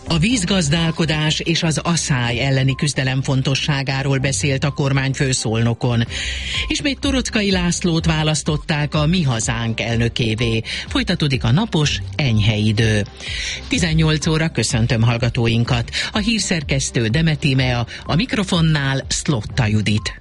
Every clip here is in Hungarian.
A vízgazdálkodás és az aszály elleni küzdelem fontosságáról beszélt a kormányfő Szolnokon. Ismét Toroczkai Lászlót választották a Mi Hazánk elnökévé. Folytatódik a napos, enyhe idő. 18 óra köszöntöm hallgatóinkat. A hírszerkesztő Demet Tímea, a mikrofonnál Szlotta Judit.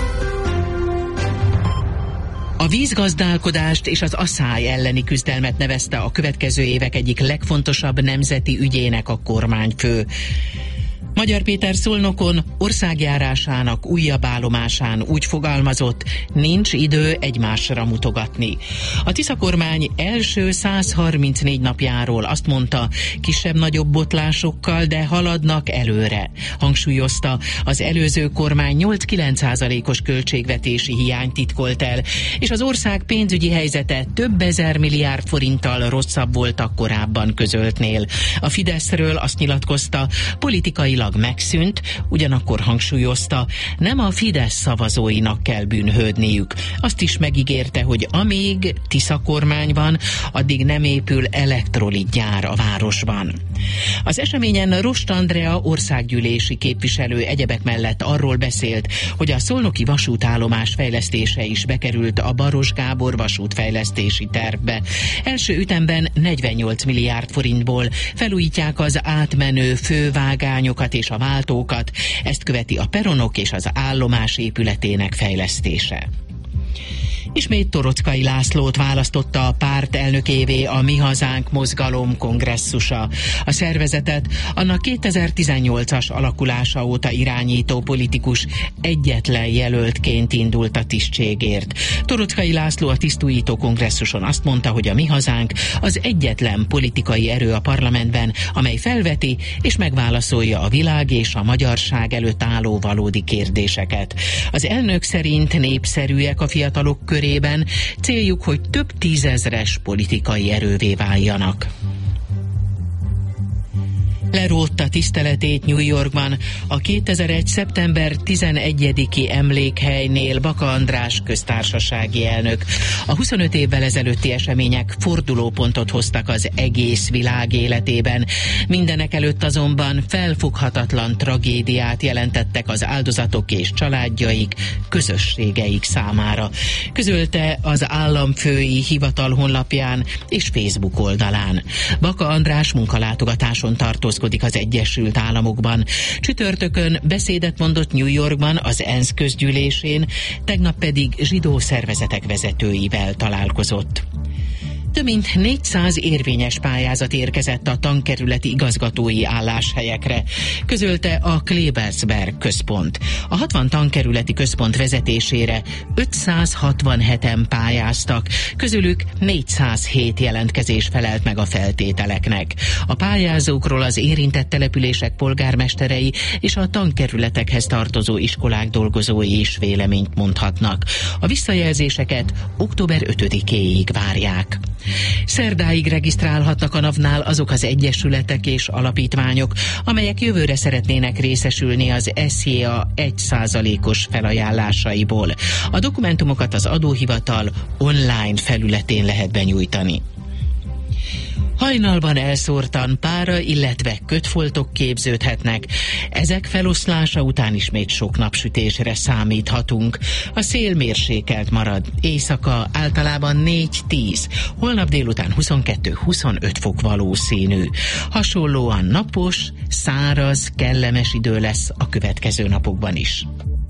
A vízgazdálkodást és az aszály elleni küzdelmet nevezte a következő évek egyik legfontosabb nemzeti ügyének a kormányfő. Magyar Péter Szolnokon országjárásának újabb állomásán úgy fogalmazott, nincs idő egymásra mutogatni. A Tisza kormány első 134 napjáról azt mondta, kisebb-nagyobb botlásokkal, de haladnak előre. Hangsúlyozta, az előző kormány 8-9%-os költségvetési hiányt titkolt el, és az ország pénzügyi helyzete több ezer milliárd forinttal rosszabb volt a korábban közöltnél. A Fideszről azt nyilatkozta, politikailag megszűnt, ugyanakkor hangsúlyozta, nem a Fidesz szavazóinak kell bűnhődniük. Azt is megígérte, hogy amíg Tisza kormány van, addig nem épül elektrolitgyár a városban. Az eseményen Rost Andrea országgyűlési képviselő egyebek mellett arról beszélt, hogy a szolnoki vasútállomás fejlesztése is bekerült a Baross Gábor vasútfejlesztési tervbe. Első ütemben 48 milliárd forintból felújítják az átmenő fővágányokat és a váltókat, ezt követi a peronok és az állomás épületének fejlesztése. Ismét Toroczkai Lászlót választotta a párt elnökévé a Mi Hazánk mozgalom kongresszusa. A szervezetet annak 2018-as alakulása óta irányító politikus egyetlen jelöltként indult a tisztségért. Toroczkai László a tisztújító kongresszuson azt mondta, hogy a Mi Hazánk az egyetlen politikai erő a parlamentben, amely felveti és megválaszolja a világ és a magyarság előtt álló valódi kérdéseket. Az elnök szerint népszerűek a fiatalok körében, céljuk, hogy több tízezres politikai erővé váljanak. Lerótta tiszteletét New Yorkban a 2001. szeptember 11-i emlékhelynél Baka András köztársasági elnök. A 25 évvel ezelőtti események fordulópontot hoztak az egész világ életében. Mindenek előtt azonban felfoghatatlan tragédiát jelentettek az áldozatok és családjaik, közösségeik számára. Közölte az államfői hivatal honlapján és Facebook oldalán. Baka András munkalátogatáson tartózkodik az Egyesült Államokban. Csütörtökön beszédet mondott New Yorkban az ENSZ közgyűlésén, tegnap pedig zsidó szervezetek vezetőivel találkozott. Több mint 400 érvényes pályázat érkezett a tankerületi igazgatói álláshelyekre, közölte a Klebersberg központ. A 60 tankerületi központ vezetésére 567-en pályáztak, közülük 407 jelentkezés felelt meg a feltételeknek. A pályázókról az érintett települések polgármesterei és a tankerületekhez tartozó iskolák dolgozói is véleményt mondhatnak. A visszajelzéseket október 5-éig várják. Szerdáig regisztrálhatnak a NAV-nál azok az egyesületek és alapítványok, amelyek jövőre szeretnének részesülni az SZJA 1%-os felajánlásaiból. A dokumentumokat az adóhivatal online felületén lehet benyújtani. Hajnalban elszórtan pára, illetve kötfoltok képződhetnek. Ezek feloszlása után ismét sok napsütésre számíthatunk. A szél mérsékelt marad. Éjszaka általában 4-10, holnap délután 22-25 fok valószínű. Hasonlóan napos, száraz, kellemes idő lesz a következő napokban is.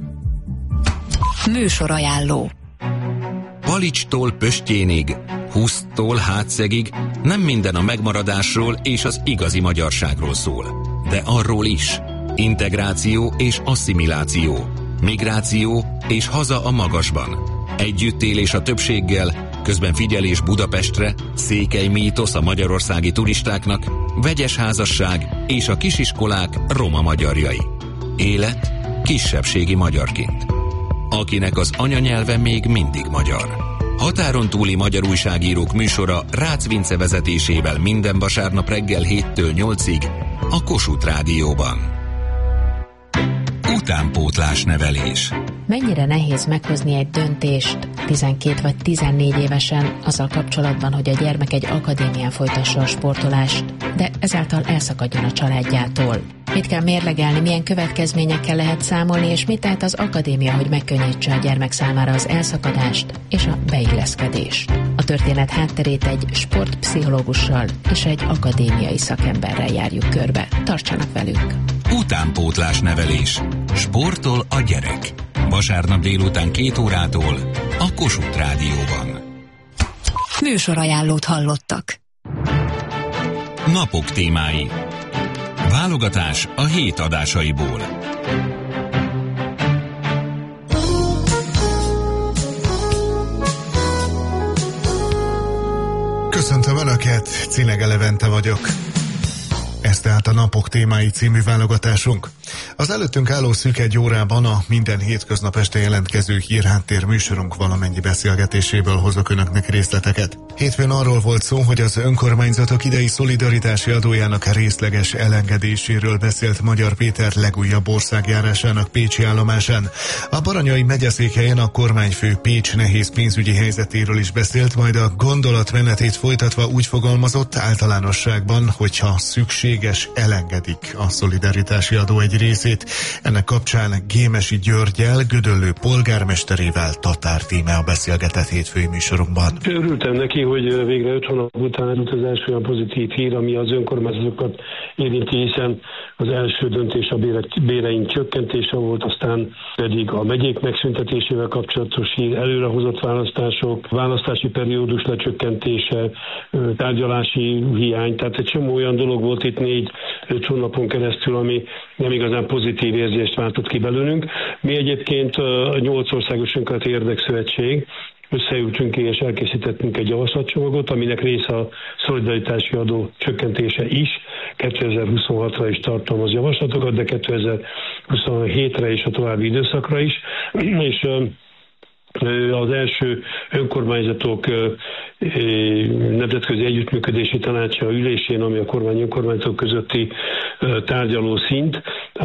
Műsorajánló. Palicstól Pöstjénig, Huszttól Hátszegig nem minden a megmaradásról és az igazi magyarságról szól. De arról is. Integráció és asszimiláció, migráció és haza a magasban. Együttélés a többséggel, közben figyelés Budapestre, székely mítosz a magyarországi turistáknak, vegyes házasság és a kisiskolák roma magyarjai. Élet kisebbségi magyarként. Akinek az anyanyelve még mindig magyar. Határon túli magyar újságírók műsora Rácz Vince vezetésével minden vasárnap reggel 7-től 8-ig a Kossuth Rádióban. Utánpótlás nevelés. Mennyire nehéz meghozni egy döntést 12 vagy 14 évesen azzal kapcsolatban, hogy a gyermek egy akadémián folytassa a sportolást, de ezáltal elszakadjon a családjától. Mit kell mérlegelni, milyen következményekkel lehet számolni, és mit tehet az akadémia, hogy megkönnyítse a gyermek számára az elszakadást és a beilleszkedést. A történet hátterét egy sportpszichológussal és egy akadémiai szakemberrel járjuk körbe. Tartsanak velünk! Utánpótlás nevelés. Sportol a gyerek. Vasárnap délután 2 órától a Kossuth Rádióban. Műsorajánlót hallottak. Napok témái. Válogatás a hét adásaiból. Köszöntöm Önöket, Cinege Levente vagyok. Ez tehát a Napok témái című válogatásunk. Az előttünk álló szűk egy órában a minden hétköznap este jelentkező hírháttér műsorunk valamennyi beszélgetéséből hozok Önöknek részleteket. Hétfőn arról volt szó, hogy az önkormányzatok idei szolidaritási adójának részleges elengedéséről beszélt Magyar Péter legújabb országjárásának pécsi állomásán. A Baranyai megyeszékhelyen a kormányfő Pécs nehéz pénzügyi helyzetéről is beszélt, majd a gondolatmenetét folytatva úgy fogalmazott általánosságban, hogyha szükséges, elengedik a szolidaritási adó egy részét. Ennek kapcsán Gémesi Györggyel, Gödöllő polgármesterével Tatár Tímea beszélgetett hétfői műsorunkban. Örültem neki, hogy végre 5 hónap után az első olyan pozitív hír, ami az önkormányzatokat érinti, hiszen az első döntés a béreink csökkentése volt, aztán pedig a megyék megszüntetésével kapcsolatos hír, előrehozott választások, választási periódus lecsökkentése, tárgyalási hiány, tehát egy csomó olyan dolog volt itt 4-5 hónapon keresztül, ami nem igazán pozitív érzést váltott ki belőlünk. Mi egyébként a 8 országos önkormányzati érdekszövetség összeültünk és elkészítettünk egy javaslatcsomagot, aminek része a szolidaritási adó csökkentése is. 2026-ra is tartalmaz javaslatokat, de 2027-re és a további időszakra is. És az első önkormányzatok nemzetközi együttműködési tanácsa ülésén, ami a kormány önkormányzatok közötti tárgyaló szint,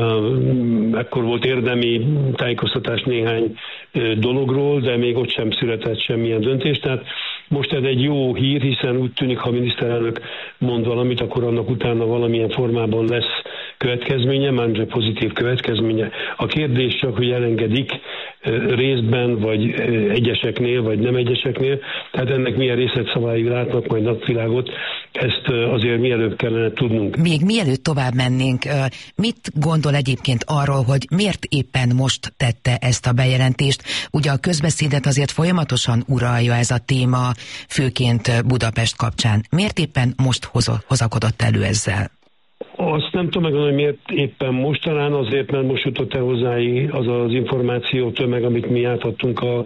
ekkor volt érdemi tájékoztatás néhány dologról, de még ott sem született semmilyen döntés. Tehát most ez egy jó hír, hiszen úgy tűnik, ha a miniszterelnök mond valamit, akkor annak utána valamilyen formában lesz következménye, mármint pozitív következménye. A kérdés csak, hogy elengedik részben, vagy egyeseknél, vagy nem egyeseknél, tehát ennek milyen részletszabályai látnak majd napvilágot, ezt azért mielőbb kellene tudnunk. Még mielőtt tovább mennénk, mit gondol egyébként arról, hogy miért éppen most tette ezt a bejelentést? Ugye a közbeszédet azért folyamatosan uralja ez a téma, főként Budapest kapcsán. Miért éppen most hozakodott elő ezzel? Azt nem tudom megmondani, hogy miért éppen most, talán azért, mert most jutott el hozzáig az az információ tömeg, amit mi átadtunk a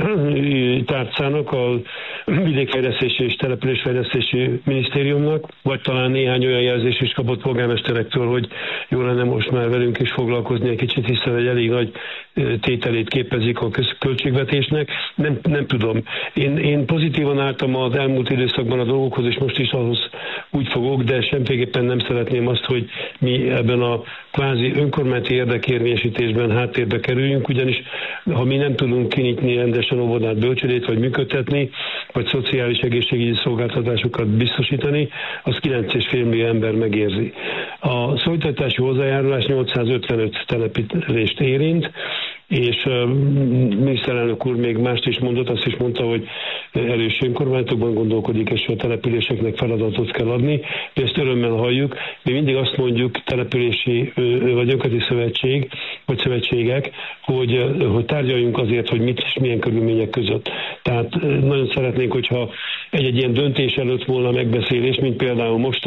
tárcának, a Vidékfejlesztési és Településfejlesztési Minisztériumnak, vagy talán néhány olyan jelzés is kapott polgármesterektől, hogy jó lenne most már velünk is foglalkozni egy kicsit, hiszen egy elég nagy tételét képezik a költségvetésnek. Nem tudom. Én pozitívan álltam az elmúlt időszakban a dolgokhoz, és most is ahhoz úgy fogok, de semmiképpen nem szeretném azt, hogy mi ebben a kvázi önkormányzati érdekérvényesítésben háttérbe kerüljünk, ugyanis ha mi nem tudunk kinyitni rendesen óvodát, bölcsődét, vagy működtetni, vagy szociális egészségügyi szolgáltatásokat biztosítani, az 9,5 millió ember megérzi. A szolidaritási hozzájárulás 855 települést érint, és miniszterelnök úr még mást is mondott, azt is mondta, hogy erős önkormányzatokban gondolkodik, és a településeknek feladatot kell adni. De ezt örömmel halljuk. Mi mindig azt mondjuk, települési vagy önkormányzati szövetség, vagy szövetségek, hogy tárgyaljunk azért, hogy mit és milyen körülmények között. Tehát nagyon szeretnénk, hogyha egy ilyen döntés előtt volna megbeszélés, mint például most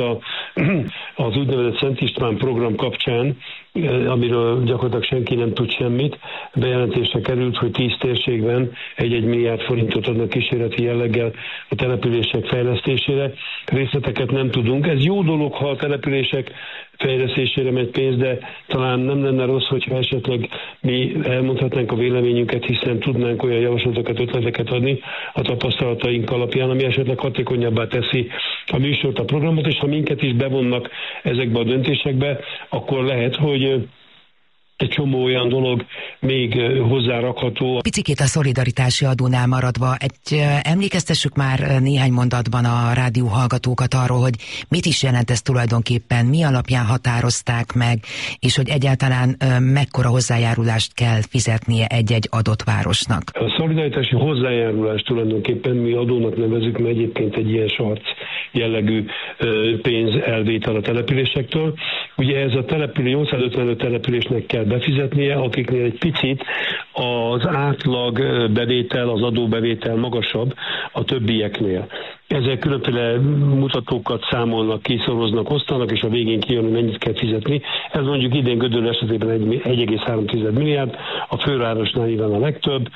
az úgynevezett Szent István program kapcsán, amiről gyakorlatilag senki nem tud semmit, bejelentésre került, hogy 10 térségben 1 milliárd forintot adnak kísérleti jelleggel a települések fejlesztésére. Részleteket nem tudunk. Ez jó dolog, ha a települések fejlesztésére megy pénz, de talán nem lenne rossz, hogyha esetleg mi elmondhatnánk a véleményünket, hiszen tudnánk olyan javaslatokat, ötleteket adni a tapasztalataink alapján, ami esetleg hatékonyabbá teszi a műsort, a programot, és ha minket is bevonnak ezekbe a döntésekbe, akkor lehet, hogy egy csomó olyan dolog még hozzárakható. Picikét a szolidaritási adónál maradva, emlékeztessük már néhány mondatban a rádió hallgatókat arról, hogy mit is jelent ez tulajdonképpen, mi alapján határozták meg, és hogy egyáltalán mekkora hozzájárulást kell fizetnie egy-egy adott városnak. A szolidaritási hozzájárulás tulajdonképpen mi adónak nevezzük, mert egyébként egy ilyen sarc jellegű pénz elvétel a településektől. Ugye ez a 855 településnek kell befizetnie, akiknél egy picit az átlag bevétel, az adóbevétel magasabb a többieknél. Ezek különféle mutatókat számolnak, kiszoroznak, osztanak, és a végén kijön, hogy mennyit kell fizetni. Ez mondjuk idén Gödöllő esetében 1,3 milliárd, a fővárosnál nyilván a legtöbb,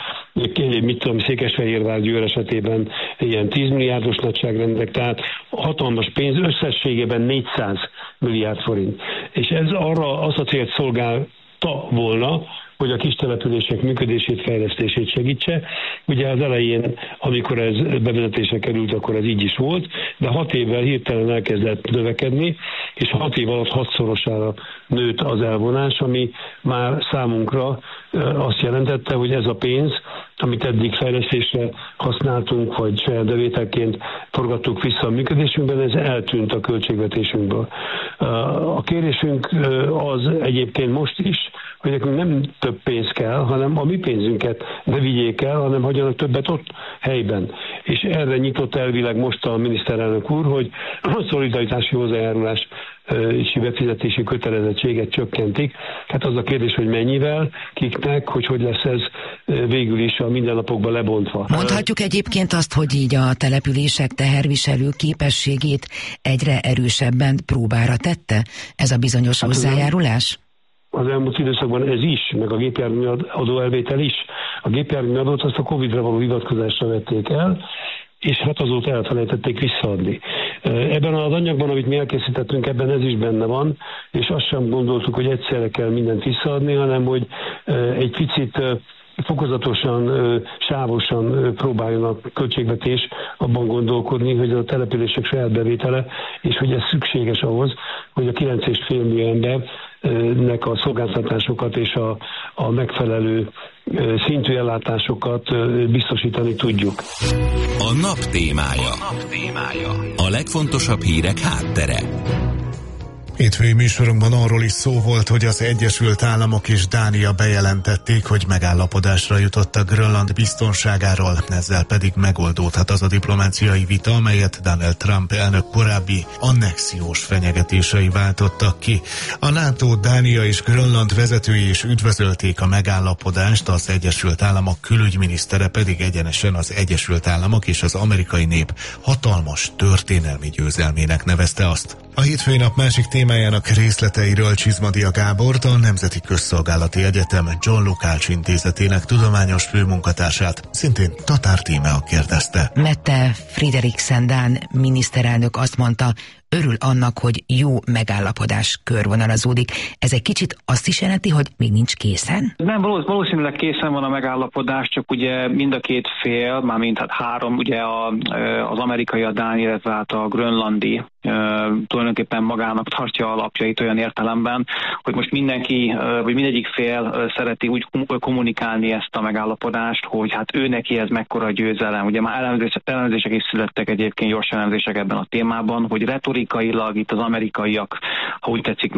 Székesfehérvár, Győr esetében ilyen 10 milliárdos nagyságrendek, tehát hatalmas pénz, összességében 400 milliárd forint. És ez arra azt a célt szolgálta volna, hogy a kis települések működését, fejlesztését segítse. Ugye az elején, amikor ez bevezetésre került, akkor ez így is volt, de 6 évvel hirtelen elkezdett növekedni, és 6 év alatt 6-szorosára nőtt az elvonás, ami már számunkra azt jelentette, hogy ez a pénz, amit eddig fejlesztésre használtunk, vagy saját bevételként forgattuk vissza a működésünkben, ez eltűnt a költségvetésünkből. A kérésünk az egyébként most is, hogy nekünk nem több pénz kell, hanem a mi pénzünket ne vigyék el, hanem hagyjanak többet ott helyben. És erre nyitott elvileg most a miniszterelnök úr, hogy a szolidaritási hozzájárulás és befizetési kötelezettséget csökkentik. Hát az a kérdés, hogy mennyivel, kiknek, hogy lesz ez végül is a mindennapokban lebontva. Mondhatjuk egyébként azt, hogy így a települések teherviselő képességét egyre erősebben próbára tette ez a bizonyos hozzájárulás? Az elmúlt időszakban ez is, meg a gépjármű adóelvétel is. A gépjármű adót azt a Covid-ra való hivatkozásra vették el, és hát azóta elfelejtették visszaadni. Ebben az anyagban, amit mi elkészítettünk, ebben ez is benne van, és azt sem gondoltuk, hogy egyszerre kell mindent visszaadni, hanem hogy egy picit fokozatosan, sávosan próbáljon a költségvetés abban gondolkodni, hogy a települések saját bevétele, és hogy ez szükséges ahhoz, hogy a 9,5 millió embernek a szolgáltatásokat és a megfelelő szintű ellátásokat biztosítani tudjuk. A nap témája. A legfontosabb hírek háttere. Hétfői műsorunkban arról is szó volt, hogy az Egyesült Államok és Dánia bejelentették, hogy megállapodásra jutottak Grönland biztonságáról, ezzel pedig megoldódhat az a diplomáciai vita, amelyet Donald Trump elnök korábbi annexiós fenyegetései váltottak ki. A NATO, Dánia és Grönland vezetői is üdvözölték a megállapodást, az Egyesült Államok külügyminisztere pedig egyenesen az Egyesült Államok és az amerikai nép hatalmas történelmi győzelmének nevezte azt. A hétfői nap másik témájának részleteiről Csizmadia Gábort, a Nemzeti Közszolgálati Egyetem John Lukács intézetének tudományos főmunkatársát, szintén Tatár Tímea kérdezte. Mette Frederiksen dán miniszterelnök azt mondta, örül annak, hogy jó megállapodás körvonalazódik. Ez egy kicsit azt is jelenti, hogy még nincs készen? Nem, valószínűleg készen van a megállapodás, csak ugye mind a két fél, mármint hát három, ugye az amerikai, a dán, illetve hát a grönlandi tulajdonképpen magának tartja alapjait olyan értelemben, hogy most mindenki, vagy mindegyik fél szereti úgy kommunikálni ezt a megállapodást, hogy hát ő neki ez mekkora győzelem. Ugye már elemzések is születtek egyébként, gyors elemzések ebben a témában, hogy retorikailag itt az amerikaiak, ha úgy tetszik,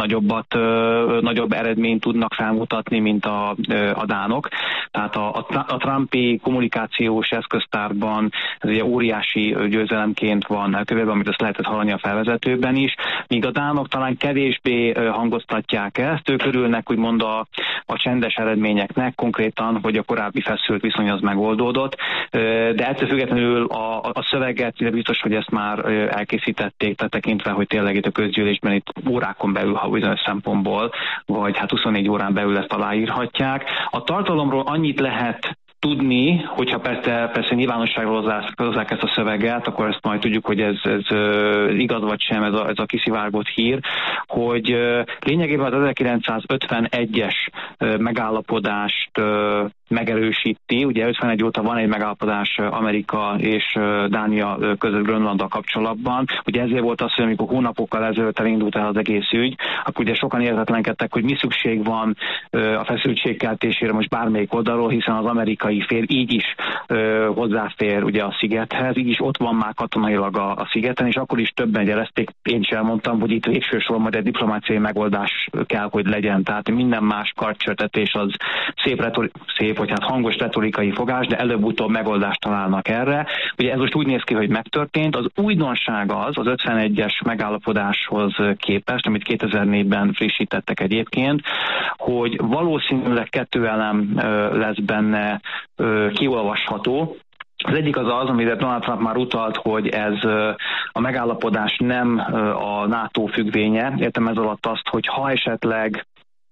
nagyobb eredményt tudnak felmutatni, mint a dánok. Tehát a Trumpi kommunikációs eszköztárban ez ugye óriási győzelemként van elkövetve, amit azt lehetett hallani a felvezetőben is, míg a dánok talán kevésbé hangoztatják ezt, ők örülnek úgymond a csendes eredményeknek, konkrétan, hogy a korábbi feszült viszony az megoldódott, de ettől függetlenül a szöveget, biztos, hogy ezt már elkészítették, tehát tekintve, hogy tényleg itt a közgyűlésben itt órákon belül, ha bizonyos szempontból, vagy hát 24 órán belül ezt aláírhatják. A tartalomról annyit lehet tudni, hogyha persze nyilvánosságra hozzák ezt a szöveget, akkor ezt majd tudjuk, hogy ez igaz vagy sem, ez a kiszivárgott hír, hogy lényegében az 1951-es megállapodást megerősíti. Ugye 51 óta van egy megállapodás Amerika és Dánia között Grönlanddal kapcsolatban. Ugye ezért volt az, hogy amikor hónapokkal ezelőtt elindult el az egész ügy, akkor ugye sokan értetlenkedtek, hogy mi szükség van a feszültségkeltésére most bármelyik oldalról, hiszen az amerikai fél így is hozzáfér ugye a szigethez, így is ott van már katonailag a szigeten, és akkor is többen jelezték, én is elmondtam, hogy itt végső soron majd egy diplomáciai megoldás kell, hogy legyen. Tehát minden más kartcsörtetés az szép, vagy hát hangos retorikai fogás, de előbb-utóbb megoldást találnak erre. Ugye ez most úgy néz ki, hogy megtörtént. Az újdonság az 51-es megállapodáshoz képest, amit 2004-ben frissítettek egyébként, hogy valószínűleg 2 elem lesz benne kiolvasható. Az egyik az, amire Donald Trump már utalt, hogy ez a megállapodás nem a NATO függvénye. Értem ez alatt azt, hogy ha esetleg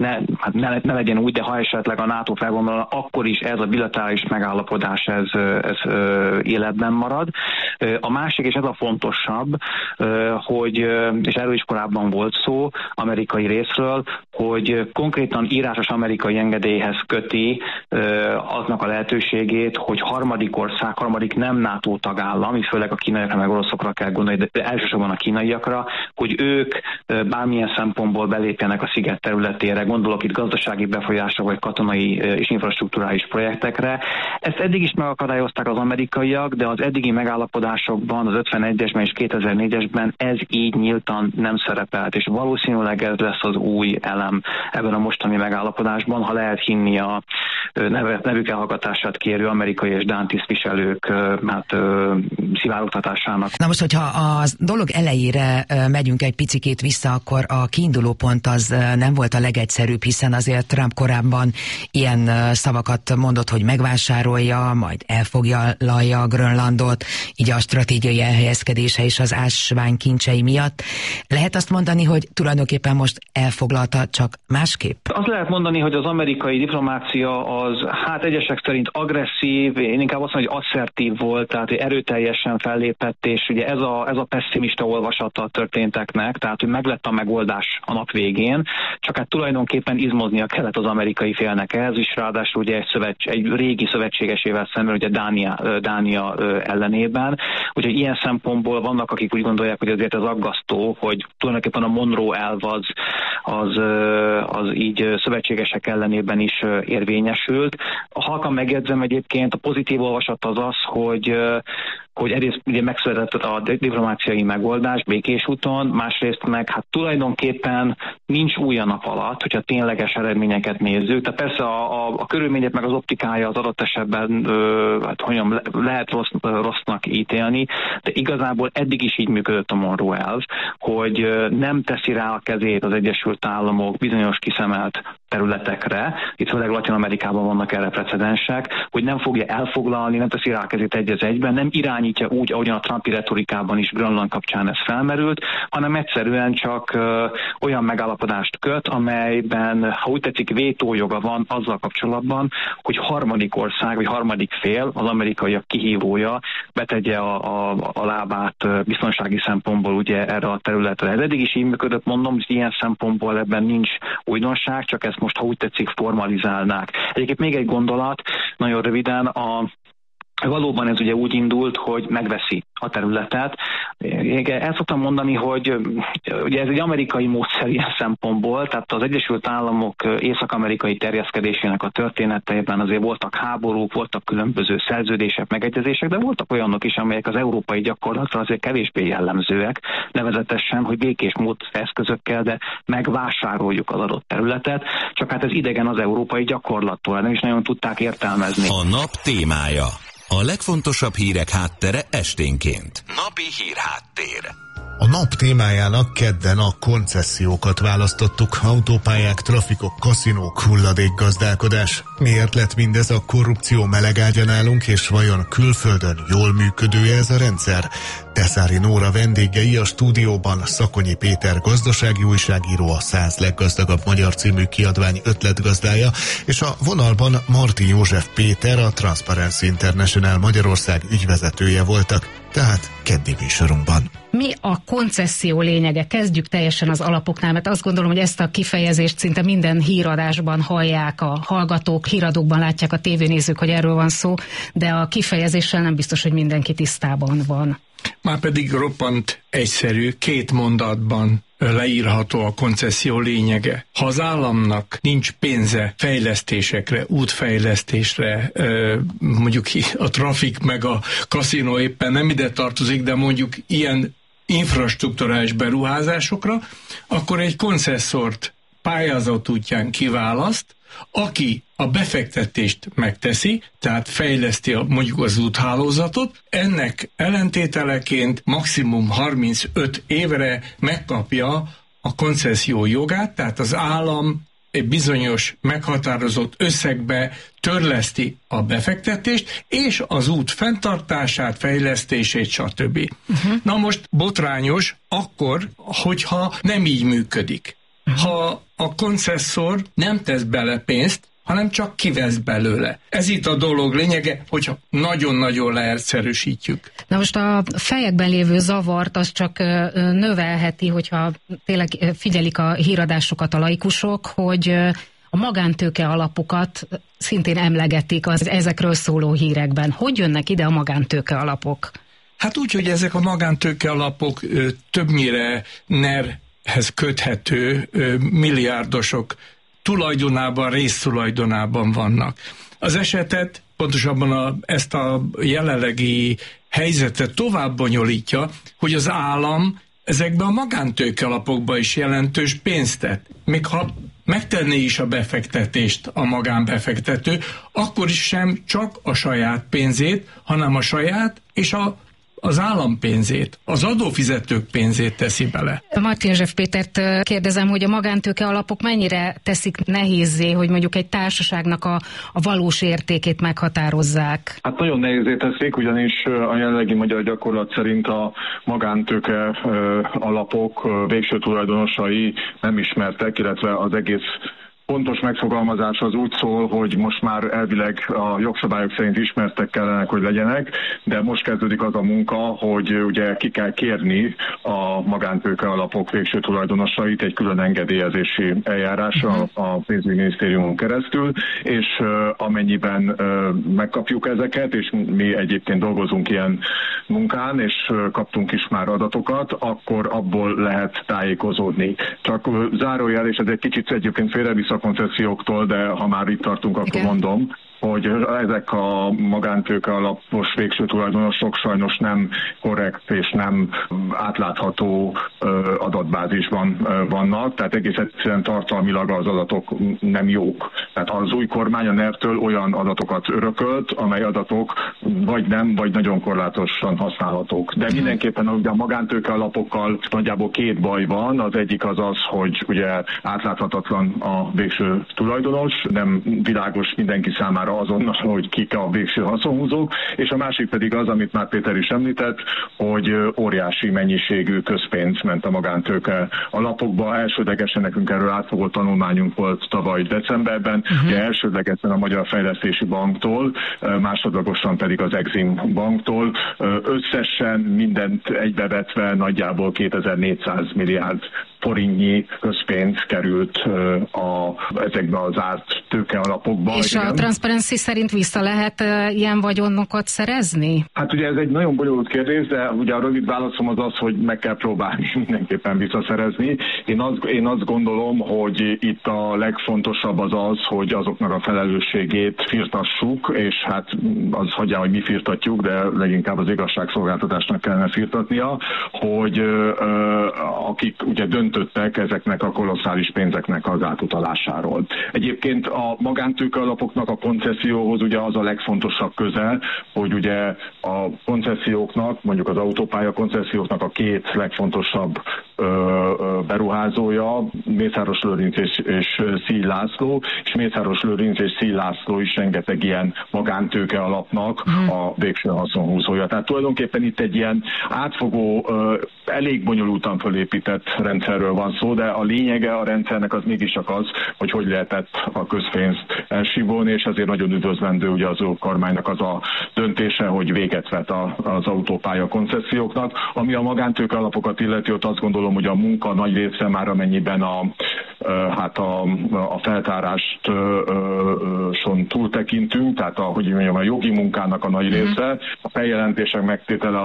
ne legyen úgy, de ha esetleg a NATO felvonulna, akkor is ez a bilaterális megállapodás ez életben marad. A másik, és ez a fontosabb, hogy, és erről is korábban volt szó amerikai részről, hogy konkrétan írásos amerikai engedélyhez köti aznak a lehetőségét, hogy harmadik ország, harmadik nem NATO tagállam, és főleg a kínaiakra meg oroszokra kell gondolni, de elsősorban a kínaiakra, hogy ők bármilyen szempontból belépjenek a sziget területére, gondolok itt gazdasági befolyásra vagy katonai és infrastrukturális projektekre. Ezt eddig is megakadályozták az amerikaiak, de az eddigi megállapodásokban, az 51-esben és 2004-esben ez így nyíltan nem szerepelt, és valószínűleg ez lesz az új elem ebben a mostani megállapodásban, ha lehet hinni a nevük elhallgatását kérő amerikai és dán tisztviselők szivárogtatásának. Na most, hogyha a dolog elejére megyünk egy picikét vissza, akkor a kiinduló pont az nem volt a legegyszerűbb, hiszen azért Trump korábban ilyen szavakat mondott, hogy megvásárolja, majd elfoglalja Grönlandot, így a stratégiai elhelyezkedése és az ásványkincsei miatt. Lehet azt mondani, hogy tulajdonképpen most elfoglalta, csak másképp? Azt lehet mondani, hogy az amerikai diplomácia az, hát egyesek szerint agresszív, én inkább azt mondom, hogy asszertív volt, tehát erőteljesen fellépett, és ugye ez a pessimista olvasata a történteknek, tehát hogy meglett a megoldás a nap végén, csak hát tulajdonképpen izmoznia kellett az amerikai félnek ehhez is, ráadásul ugye egy régi szövetségesével szemben, ugye Dánia ellenében. Úgyhogy ilyen szempontból vannak, akik úgy gondolják, hogy azért ez aggasztó, hogy tulajdonképpen a Monroe elv az így szövetségesek ellenében is érvényesült. Halkan megjegyzem egyébként, a pozitív olvasat az, hogy egyrészt ugye megszületett a diplomáciai megoldás békés úton, másrészt meg hát tulajdonképpen nincs új a nap alatt, hogyha tényleges eredményeket nézzük. Tehát persze a körülmények meg az optikája az adott esetben lehet rossznak ítélni, de igazából eddig is így működött a Monroe elv, hogy nem teszi rá a kezét az Egyesült Államok bizonyos kiszemelt területekre, itt főleg Latin-Amerikában vannak erre precedensek, hogy nem fogja elfoglalni, nem teszi rá a kezét egy az egyben, nem irányítja úgy, ahogyan a Trumpi retorikában is Grönland kapcsán ez felmerült, hanem egyszerűen csak olyan megállapodást köt, amelyben, ha úgy tetszik, vétójoga van azzal kapcsolatban, hogy harmadik ország, vagy harmadik fél, az amerikaiak kihívója betegye a lábát biztonsági szempontból ugye erre a területre. Ez eddig is így működött, mondom, hogy ilyen szempontból ebben nincs újdonság, csak ezt most, ha úgy tetszik, formalizálnák. Egyébként még egy gondolat, nagyon röviden, valóban ez ugye úgy indult, hogy megveszi a területet. El szoktam mondani, hogy ugye ez egy amerikai módszer ilyen szempontból, tehát az Egyesült Államok észak-amerikai terjeszkedésének a történeteiben azért voltak háborúk, voltak különböző szerződések, megegyezések, de voltak olyanok is, amelyek az európai gyakorlatra azért kevésbé jellemzőek, nevezetesen, hogy békés mód eszközökkel, de megvásároljuk az adott területet, csak hát ez idegen az európai gyakorlattól, nem is nagyon tudták értelmezni. A nap témája. A legfontosabb hírek háttere esténként. Napi hírháttér. A nap témájának kedden a koncesziókat választottuk. Autópályák, trafikok, kaszinók, hulladékgazdálkodás. Miért lett mindez a korrupció melegágya nálunk, és vajon külföldön jól működő ez a rendszer? Teszári Nóra vendégei a stúdióban Szakonyi Péter gazdasági újságíró, a 100 leggazdagabb magyar című kiadvány ötletgazdája, és a vonalban Marti József Péter, a Transparency International Magyarország ügyvezetője voltak. Tehát keddi műsorunkban. Mi a koncesszió lényege? Kezdjük teljesen az alapoknál, mert azt gondolom, hogy ezt a kifejezést szinte minden híradásban hallják a hallgatók, híradókban látják a tévénézők, hogy erről van szó, de a kifejezéssel nem biztos, hogy mindenki tisztában van. Márpedig roppant egyszerű, 2 mondatban leírható a koncesszió lényege. Ha az államnak nincs pénze fejlesztésekre, útfejlesztésre, mondjuk a trafik meg a kaszinó éppen nem ide tartozik, de mondjuk ilyen infrastrukturális beruházásokra, akkor egy koncesszort pályázat útján kiválaszt, aki a befektetést megteszi, tehát fejleszti mondjuk az úthálózatot, ennek ellentételeként maximum 35 évre megkapja a koncesszió jogát, tehát az állam egy bizonyos meghatározott összegbe törleszti a befektetést, és az út fenntartását, fejlesztését, stb. Na most botrányos akkor, hogyha nem így működik. Ha a koncesszor nem tesz bele pénzt, hanem csak kivesz belőle. Ez itt a dolog lényege, hogyha nagyon-nagyon leegyszerűsítjük. Na most a fejekben lévő zavart az csak növelheti, hogyha tényleg figyelik a híradásokat a laikusok, hogy a magántőke alapokat szintén emlegetik az ezekről szóló hírekben. Hogy jönnek ide a magántőke alapok? Hát úgy, hogy ezek a magántőke alapok többnyire NER-hez köthető milliárdosok tulajdonában, résztulajdonában vannak. Az esetet, pontosabban ezt a jelenlegi helyzetet tovább bonyolítja, hogy az állam ezekben a magántőke alapokban is jelentős pénzt tett. Még ha megtenné is a befektetést a magánbefektető, akkor is sem csak a saját pénzét, hanem a saját és az állam pénzét, az adófizetők pénzét teszi bele. Martin Zsef Pétert kérdezem, hogy a magántőke alapok mennyire teszik nehézzé, hogy mondjuk egy társaságnak a valós értékét meghatározzák? Hát nagyon nehézzé teszik, ugyanis a jelenlegi magyar gyakorlat szerint a magántőke alapok végső tulajdonosai nem ismertek, illetve az egész pontos megfogalmazás az úgy szól, hogy most már elvileg a jogszabályok szerint ismertek kellene, hogy legyenek, de most kezdődik az a munka, hogy ugye ki kell kérni a magántőke alapok végső tulajdonosait egy külön engedélyezési eljárásra a pénzügyminisztériumon keresztül, és amennyiben megkapjuk ezeket, és mi egyébként dolgozunk ilyen munkán, és kaptunk is már adatokat, akkor abból lehet tájékozódni. Csak zárójel, és ez egy kicsit egyébként félrevisz a koncesszióktól, de ha már itt tartunk, akkor mondom, hogy ezek a magántőke alapos végső tulajdonosok sajnos nem korrekt és nem átlátható adatbázisban vannak, tehát egész egyszerűen tartalmilag az adatok nem jók. Tehát az új kormány a NER-től olyan adatokat örökölt, amely adatok vagy nem, vagy nagyon korlátosan használhatók. De mindenképpen a magántőke alapokkal nagyjából 2 baj van. Az egyik az az, hogy ugye átláthatatlan a végső tulajdonos, nem világos mindenki számára azonnal, hogy kik a végső haszonhúzók, és a másik pedig az, amit már Péter is említett, hogy óriási mennyiségű közpénz ment a magántőke alapokba. Elsődlegesen nekünk erről átfogó tanulmányunk volt tavaly decemberben, ugye elsődlegesen a Magyar Fejlesztési Banktól, másodlagosan pedig az Exim Banktól. Összesen mindent egybevetve nagyjából 2400 milliárd forintnyi közpénz került ezekbe az árt tőke alapokba. És igen. A Transparency szerint vissza lehet ilyen vagyonokat szerezni? Hát ugye ez egy nagyon bonyolult kérdés, de ugye a rövid válaszom az az, hogy meg kell próbálni mindenképpen visszaszerezni. Én azt gondolom, hogy itt a legfontosabb az, hogy azoknak a felelősségét firtassuk, és hát az hagyján, hogy mi firtatjuk, de leginkább az igazságszolgáltatásnak kellene firtatnia, hogy akik ugye döntöttek ezeknek a kolosszális pénzeknek az átutalásáról. Egyébként a magántőke alapoknak a koncesszióhoz ugye az a legfontosabb köze, hogy ugye a konceszióknak, mondjuk az autópálya konceszióknak a 2 legfontosabb beruházója, Mészáros Lőrinc és Szíj László, és Mészáros Lőrinc és Szíj László is rengeteg ilyen magántőke alapnak a végső haszonhúzója. Tehát tulajdonképpen itt egy ilyen átfogó, elég bonyolultan fölépített rendszerről van szó, de a lényege a rendszernek az mégis csak az, hogy lehetett a közpénzt elsibolni, és ezért nagyon üdvözlendő ugye az kormánynak az a döntése, hogy véget vet az autópálya konceszióknak. Ami a magántőke alapokat illeti, ott azt gondolom, hogy a munka nagy része már amennyiben a feltáráson túltekintünk, tehát a jogi munkának a nagy része, a feljelentések megtétele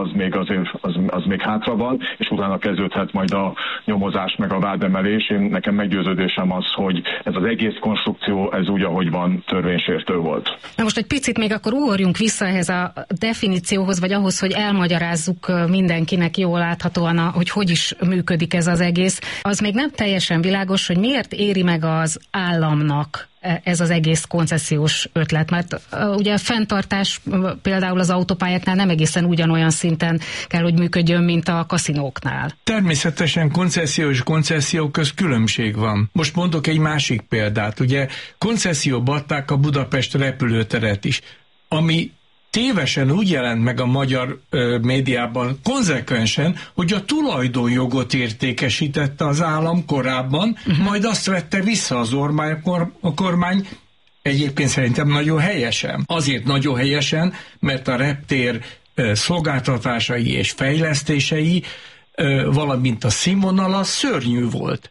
az még hátra van, és utána kezdődhet majd a nyomozás meg a vádemelés. Nekem meggyőződésem az, hogy ez az egész konstrukció, ez úgy, ahogy van, törvénysértő volt. Na most egy picit még akkor ugorjunk vissza ehhez a definícióhoz, vagy ahhoz, hogy elmagyarázzuk mindenkinek jól láthatóan, hogy is működik ez az egész. Az még nem teljesen világos, hogy miért éri meg az államnak ez az egész koncesziós ötlet, mert ugye a fenntartás például az autópályáknál nem egészen ugyanolyan szinten kell, hogy működjön, mint a kaszinóknál. Természetesen koncesszió és koncesszió közt különbség van. Most mondok egy másik példát. Ugye koncesszióba adták a Budapest repülőteret is, ami tévesen úgy jelent meg a magyar médiában konzekvensen, hogy a tulajdonjogot értékesítette az állam korábban, majd azt vette vissza a kormány, egyébként szerintem nagyon helyesen. Azért nagyon helyesen, mert a reptér szolgáltatásai és fejlesztései, valamint a színvonala szörnyű volt.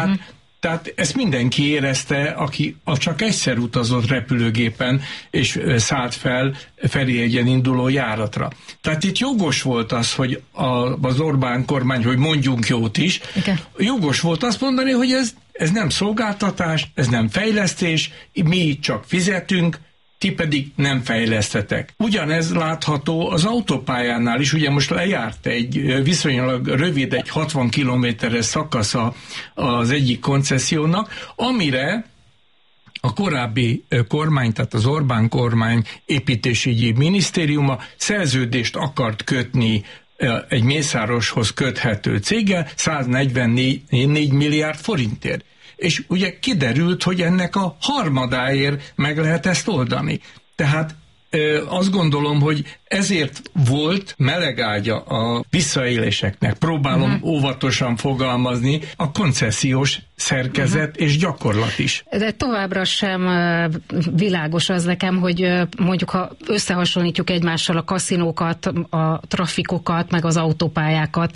Tehát ezt mindenki érezte, aki csak egyszer utazott repülőgépen, és szállt fel Ferihegyen induló járatra. Tehát itt jogos volt az, hogy az Orbán kormány, hogy mondjunk jót is, okay. Jogos volt azt mondani, hogy ez nem szolgáltatás, ez nem fejlesztés, mi csak fizetünk, ti pedig nem fejlesztetek. Ugyanez látható az autópályánál is, ugye most lejárt egy viszonylag rövid, egy 60 kilométeres szakasza az egyik koncessziónak, amire a korábbi kormány, tehát az Orbán kormány építésügyi minisztériuma szerződést akart kötni egy Mészároshoz köthető céggel 144 milliárd forintért. És ugye kiderült, hogy ennek a harmadáért meg lehet ezt oldani. Tehát azt gondolom, hogy ezért volt melegágya a visszaéléseknek. Próbálom óvatosan fogalmazni, a koncesziós szerkezet és gyakorlat is. De továbbra sem világos az nekem, hogy mondjuk ha összehasonlítjuk egymással a kaszinókat, a trafikokat, meg az autópályákat.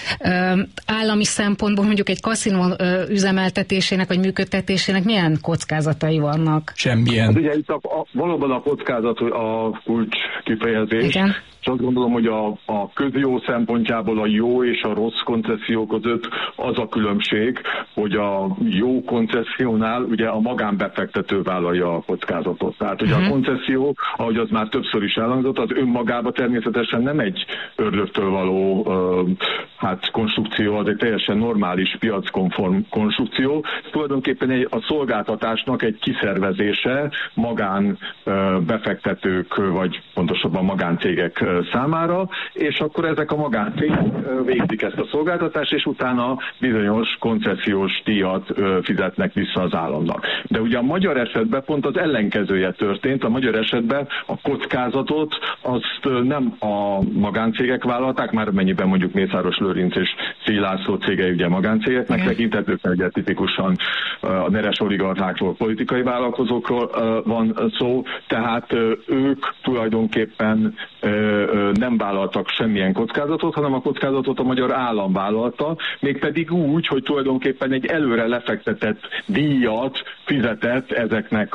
Állami szempontból mondjuk egy kaszinó üzemeltetésének vagy működtetésének milyen kockázatai vannak? Semmilyen. Hát ugye itt valóban a kockázat a kulcs kifejezés. Igen. És azt gondolom, hogy a közjó szempontjából a jó és a rossz koncesszió között az a különbség, hogy a jó koncessziónál ugye a magánbefektető vállalja a kockázatot. Tehát ugye a koncesszió, ahogy az már többször is elhangzott, az önmagában természetesen nem egy ördögtől való konstrukció, az egy teljesen normális piackonform konstrukció. Tulajdonképpen a szolgáltatásnak egy kiszervezése magán befektetők, vagy pontosabban magáncégek számára, és akkor ezek a magáncégek végzik ezt a szolgáltatást, és utána bizonyos koncesziós díjat fizetnek vissza az államnak. De ugye a magyar esetben pont az ellenkezője történt. A magyar esetben a kockázatot azt nem a magáncégek vállalták, már mennyiben mondjuk Mészáros Lőrinc és Szély László cégei ugye magáncégeknek tekintetők, ugye tipikusan a neres oligarchákról, politikai vállalkozókról van szó, tehát ők tulajdonképpen nem vállaltak semmilyen kockázatot, hanem a kockázatot a magyar állam vállalta, mégpedig úgy, hogy tulajdonképpen egy előre lefektetett díjat fizetett ezeknek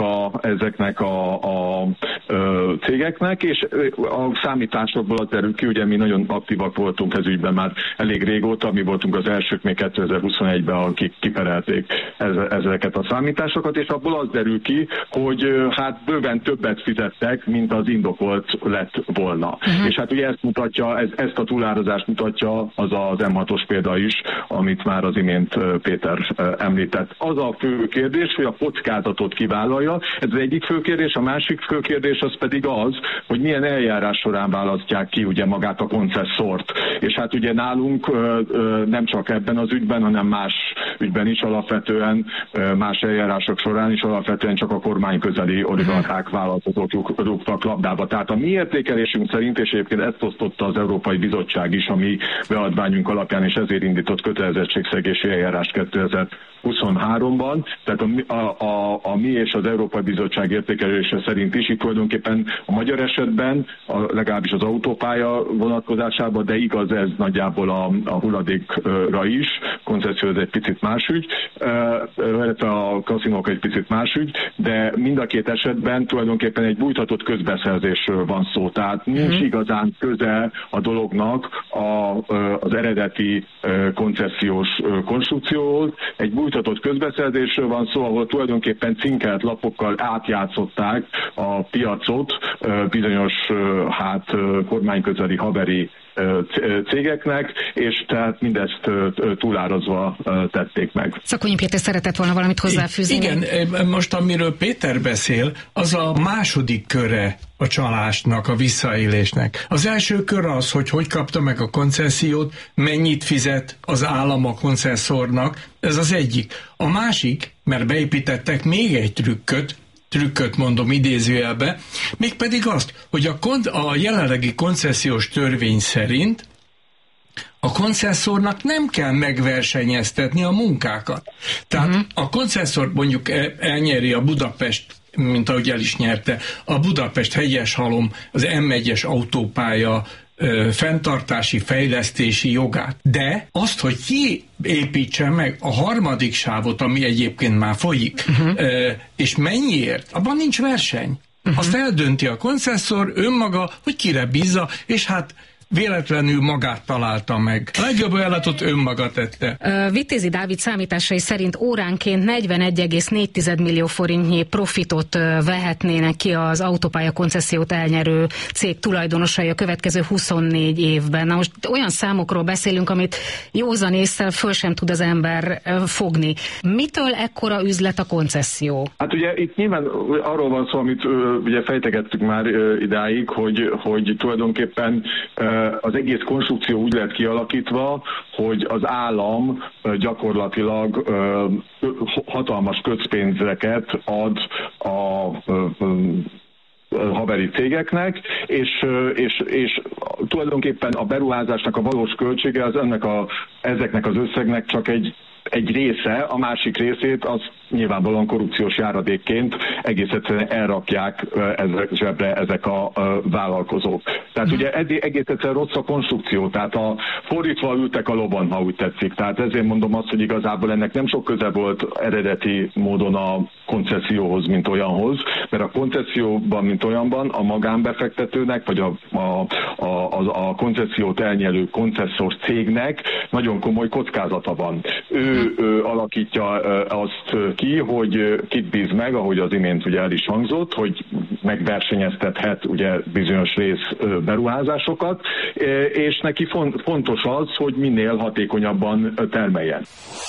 a cégeknek, és a számításokból az derül ki, ugye mi nagyon aktívak voltunk ez ügyben már elég régóta, mi voltunk az elsők még 2021-ben, akik kiperelték ezeket a számításokat, és abból az derül ki, hogy bőven többet fizettek, mint az indokolt lett volna. És hát ugye ezt mutatja, ezt a túlárazást mutatja az M6-os példa is, amit már az imént Péter említett. Az a fő kérdés, hogy a kockázatot kivállalja. Ez az egyik fő kérdés, a másik fő kérdés az pedig az, hogy milyen eljárás során választják ki ugye magát a koncesszort. És hát ugye nálunk nem csak ebben az ügyben, hanem más ügyben is alapvetően, más eljárások során is alapvetően csak a kormányközeli oligarchák vállalatok rúgtak labdába. Tehát a mi értékelésünk szerint, és egyébként ezt osztotta az Európai Bizottság is a mi beadványunk alapján, és ezért indított kötelezettségszegési eljárást 23-ban, tehát a mi és az Európai Bizottság értékelése szerint is itt tulajdonképpen a magyar esetben, legalábbis az autópálya vonatkozásában, de igaz ez nagyjából a hulladékra is, koncesszió ez egy picit más ügy, illetve a kaszinók egy picit más ügy, de mind a két esetben tulajdonképpen egy bújtatott közbeszerzésről van szó, tehát nincs igazán köze a dolognak az eredeti koncesziós konstrukcióhoz. Egy bújtatott közbeszerzésről van szó, ahol tulajdonképpen cinkelt lapokkal átjátszották a piacot bizonyos kormányközeli haveri cégeknek, és tehát mindezt túlárazva tették meg. Szakonyi Péter szeretett volna valamit hozzáfűzni. Igen, most amiről Péter beszél, az a második köre a csalásnak, a visszaélésnek. Az első kör az, hogy kapta meg a koncesziót, mennyit fizet az állam a koncesszornak, ez az egyik. A másik, mert beépítettek még egy trükköt mondom idézőjelbe, mégpedig azt, hogy a jelenlegi koncesziós törvény szerint a koncesszornak nem kell megversenyeztetni a munkákat. Tehát a koncesszor mondjuk elnyeri a Budapest, mint ahogy el is nyerte, a Budapest-Hegyeshalom, az M1-es autópálya fenntartási, fejlesztési jogát. De azt, hogy ki építse meg a harmadik sávot, ami egyébként már folyik, és mennyiért, abban nincs verseny. Azt eldönti a koncesszor önmaga, hogy kire bízza, és hát véletlenül magát találta meg. A legjobb ajánlatot önmaga tette. Vitézi Dávid számításai szerint óránként 41,4 millió forintnyi profitot vehetnének ki az autópálya koncesziót elnyerő cég tulajdonosai a következő 24 évben. Na most olyan számokról beszélünk, amit józan ésszel föl sem tud az ember fogni. Mitől ekkora üzlet a koncesszió? Hát ugye itt nyilván arról van szó, amit ugye fejtegettük már idáig, hogy tulajdonképpen az egész konstrukció úgy lett kialakítva, hogy az állam gyakorlatilag hatalmas közpénzeket ad a haveri cégeknek, és tulajdonképpen a beruházásnak a valós költsége az ezeknek az összegnek csak egy része, a másik részét az nyilvánvalóan korrupciós járadékként egész egyszerűen elrakják ezek a vállalkozók. Tehát ugye egész egyszerűen rossz a konstrukció, tehát fordítva ültek a lovon, ha úgy tetszik. Tehát ezért mondom azt, hogy igazából ennek nem sok köze volt eredeti módon a koncesszióhoz, mint olyanhoz, mert a koncesszióban, mint olyanban a magánbefektetőnek, vagy a koncesziót elnyelő koncesszor cégnek nagyon komoly kockázata van. Ő alakítja azt ki, hogy kit bíz meg, ahogy az imént ugye el is hangzott, hogy megversenyeztethet ugye bizonyos rész beruházásokat, és neki fontos az, hogy minél hatékonyabban termeljen.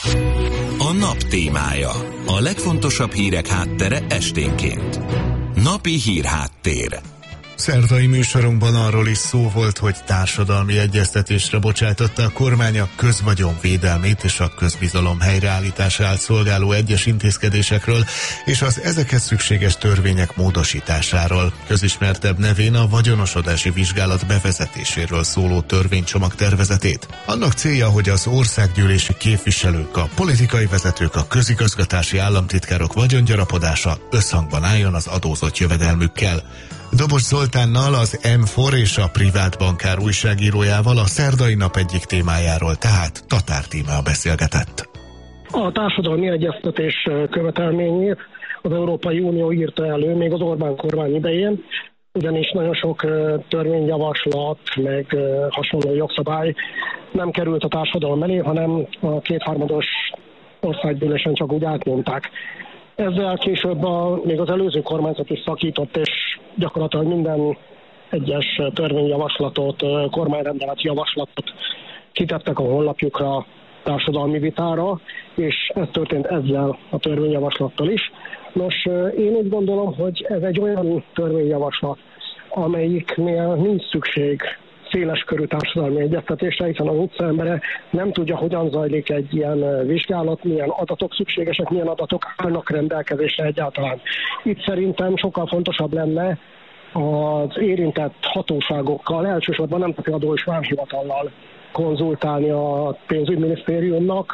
A nap témája. A legfontosabb hírek háttere esténként. Napi hírháttér. Szerdai műsorunkban arról is szó volt, hogy társadalmi egyeztetésre bocsátotta a kormány a közvagyon védelmét és a közbizalom helyreállítását szolgáló egyes intézkedésekről és az ezekhez szükséges törvények módosításáról. Közismertebb nevén a vagyonosodási vizsgálat bevezetéséről szóló törvénycsomag tervezetét. Annak célja, hogy az országgyűlési képviselők, a politikai vezetők, a közigazgatási államtitkárok vagyongyarapodása összhangban álljon az adózott jövedelmükkel. Dobos Zoltánnal, az M4 és a Privát Bankár újságírójával a szerdai nap egyik témájáról, tehát Tatár Tímea beszélgetett. A társadalmi egyeztetés követelményét az Európai Unió írta elő még az Orbán kormány idején, ugyanis nagyon sok törvényjavaslat, meg hasonló jogszabály nem került a társadalom elé, hanem a kétharmados országgyűlésen csak úgy átnyomták. Ezzel később még az előző kormányzat is szakított, és gyakorlatilag minden egyes törvényjavaslatot, kormányrendelet javaslatot kitettek a honlapjukra társadalmi vitára, és ez történt ezzel a törvényjavaslattal is. Nos, én úgy gondolom, hogy ez egy olyan törvényjavaslat, amelyiknél nincs szükség széles körű társadalmi egyeztetésre, hiszen az utcaembere nem tudja, hogyan zajlik egy ilyen vizsgálat, milyen adatok szükségesek, milyen adatok állnak rendelkezésre egyáltalán. Itt szerintem sokkal fontosabb lenne az érintett hatóságokkal, elsősorban Nemzeti Adó és Vámhivatallal konzultálni a pénzügyminisztériumnak,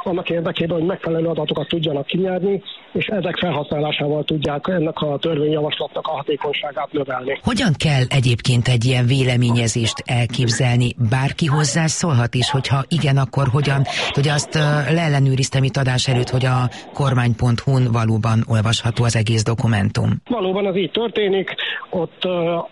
annak érdekében, hogy megfelelő adatokat tudjanak kinyerni, és ezek felhasználásával tudják ennek a törvényjavaslatnak a hatékonyságát növelni. Hogyan kell egyébként egy ilyen véleményezést elképzelni? Bárki hozzászólhat is, hogyha igen, akkor hogyan? Ugye azt leellenőriztem itt adás előtt, hogy a kormány.hu-n valóban olvasható az egész dokumentum. Valóban ez így történik, ott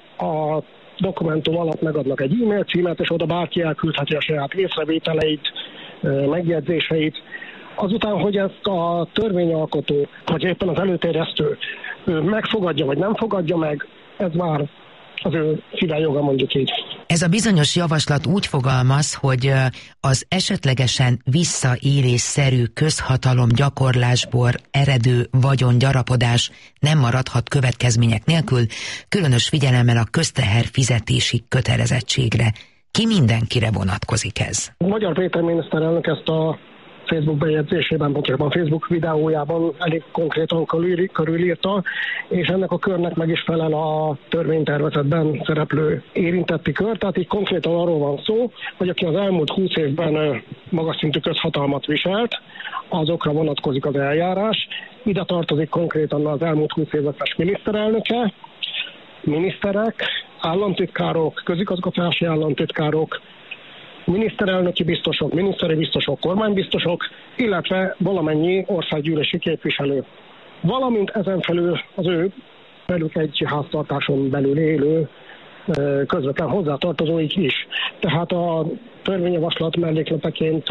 a dokumentum alatt megadnak egy e-mail címet, és oda bárki elküldheti a saját észrevételeit, megjegyzéseit. Azután, hogy ezt a törvényalkotó, vagy éppen az előterjesztő megfogadja, vagy nem fogadja meg, ez már az ő szívjoga, mondjuk így. Ez a bizonyos javaslat úgy fogalmaz, hogy az esetlegesen visszaélésszerű közhatalom gyakorlásból eredő vagyongyarapodás nem maradhat következmények nélkül, különös figyelemmel a közteherfizetési kötelezettségre. Ki mindenkire vonatkozik ez? Magyar Péter miniszterelnök ezt a Facebook bejegyzésében, pontosabban a Facebook videójában elég konkrétan körülírta, és ennek a körnek meg is felel a törvénytervezetben szereplő érintetti kör. Tehát így konkrétan arról van szó, hogy aki az elmúlt 20 évben magas szintű közhatalmat viselt, azokra vonatkozik az eljárás. Ide tartozik konkrétan az elmúlt 20 éves miniszterelnöke, miniszterek, államtitkárok, közigazgatási államtitkárok, miniszterelnöki biztosok, miniszteri biztosok, kormánybiztosok, illetve valamennyi országgyűlési képviselő. Valamint ezen felül az ő velük egy háztartáson belül élő közvetlen hozzátartozóik is. Tehát a törvényjavaslat mellékleteként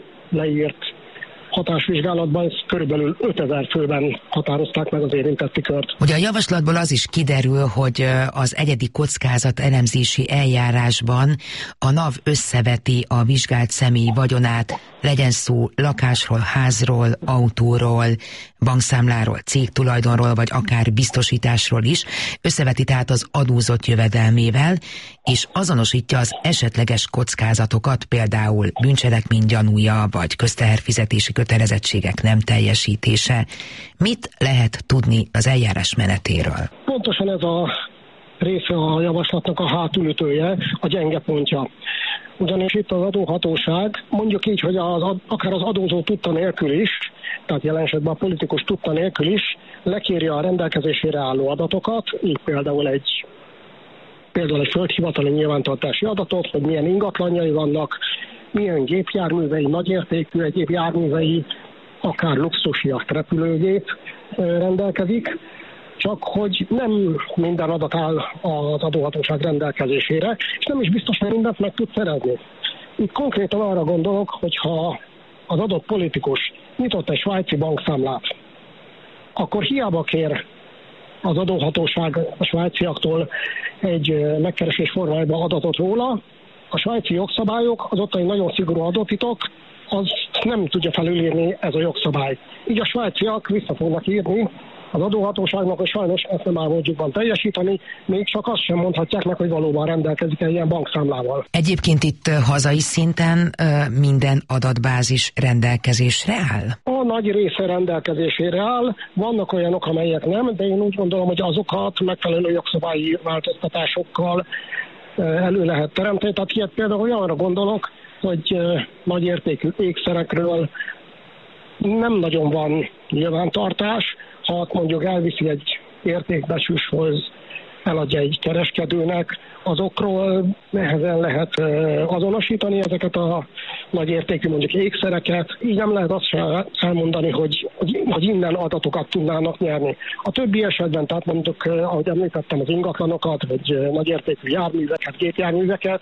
leírt hatásvizsgálatban körülbelül 5000 főben határozták meg az érintetti kört. Ugye a javaslatból az is kiderül, hogy az egyedi kockázat elemzési eljárásban a NAV összeveti a vizsgált személy vagyonát, legyen szó lakásról, házról, autóról, bankszámláról, cégtulajdonról, vagy akár biztosításról is, összeveti tehát az adózott jövedelmével, és azonosítja az esetleges kockázatokat, például bűncselekmény gyanúja, vagy közteherfizetési kötelezettségek nem teljesítése. Mit lehet tudni az eljárás menetéről? Pontosan ez a része a javaslatnak a hátulütője, a gyenge pontja. Ugyanis itt az adóhatóság, mondjuk így, hogy akár az adózó tudta nélkül is, tehát jelen esetben a politikus tudta nélkül is, lekéri a rendelkezésére álló adatokat, így például egy földhivatali nyilvántartási adatot, hogy milyen ingatlanjai vannak, milyen gépjárművei, nagyértékű egyéb járművei, akár luxusjacht, repülőgép rendelkezik, csak hogy nem minden adat áll az adóhatóság rendelkezésére, és nem is biztos, hogy mindent meg tud szerezni. Itt konkrétan arra gondolok, hogyha az adott politikus nyitott egy svájci bankszámlát, akkor hiába kér az adóhatóság a svájciaktól egy megkeresés formájában adatot róla, a svájci jogszabályok, az ottani nagyon szigorú adótitok, az nem tudja felülírni ez a jogszabály. Így a svájciak vissza fognak írni az adóhatóságnak, hogy sajnos ezt nem áll módjukban teljesíteni, még csak azt sem mondhatják meg, hogy valóban rendelkezik egy ilyen bankszámlával. Egyébként itt hazai szinten minden adatbázis rendelkezésre áll? A nagy része rendelkezésére áll, vannak olyanok, amelyek nem, de én úgy gondolom, hogy azokat megfelelő jogszabályi változtatásokkal elő lehet teremteni. Tehát ilyet például olyanra gondolok, hogy nagyértékű ékszerekről nem nagyon van nyilvántartás, ha mondjuk elviszi egy értékbecsüléshoz, eladja egy kereskedőnek, azokról nehezen lehet azonosítani ezeket a nagyértékű mondjuk ékszereket. Így nem lehet azt sem elmondani, hogy innen adatokat tudnának nyerni. A többi esetben, tehát mondjuk, ahogy említettem, az ingatlanokat, vagy nagyértékű járműveket, gépjárműveket,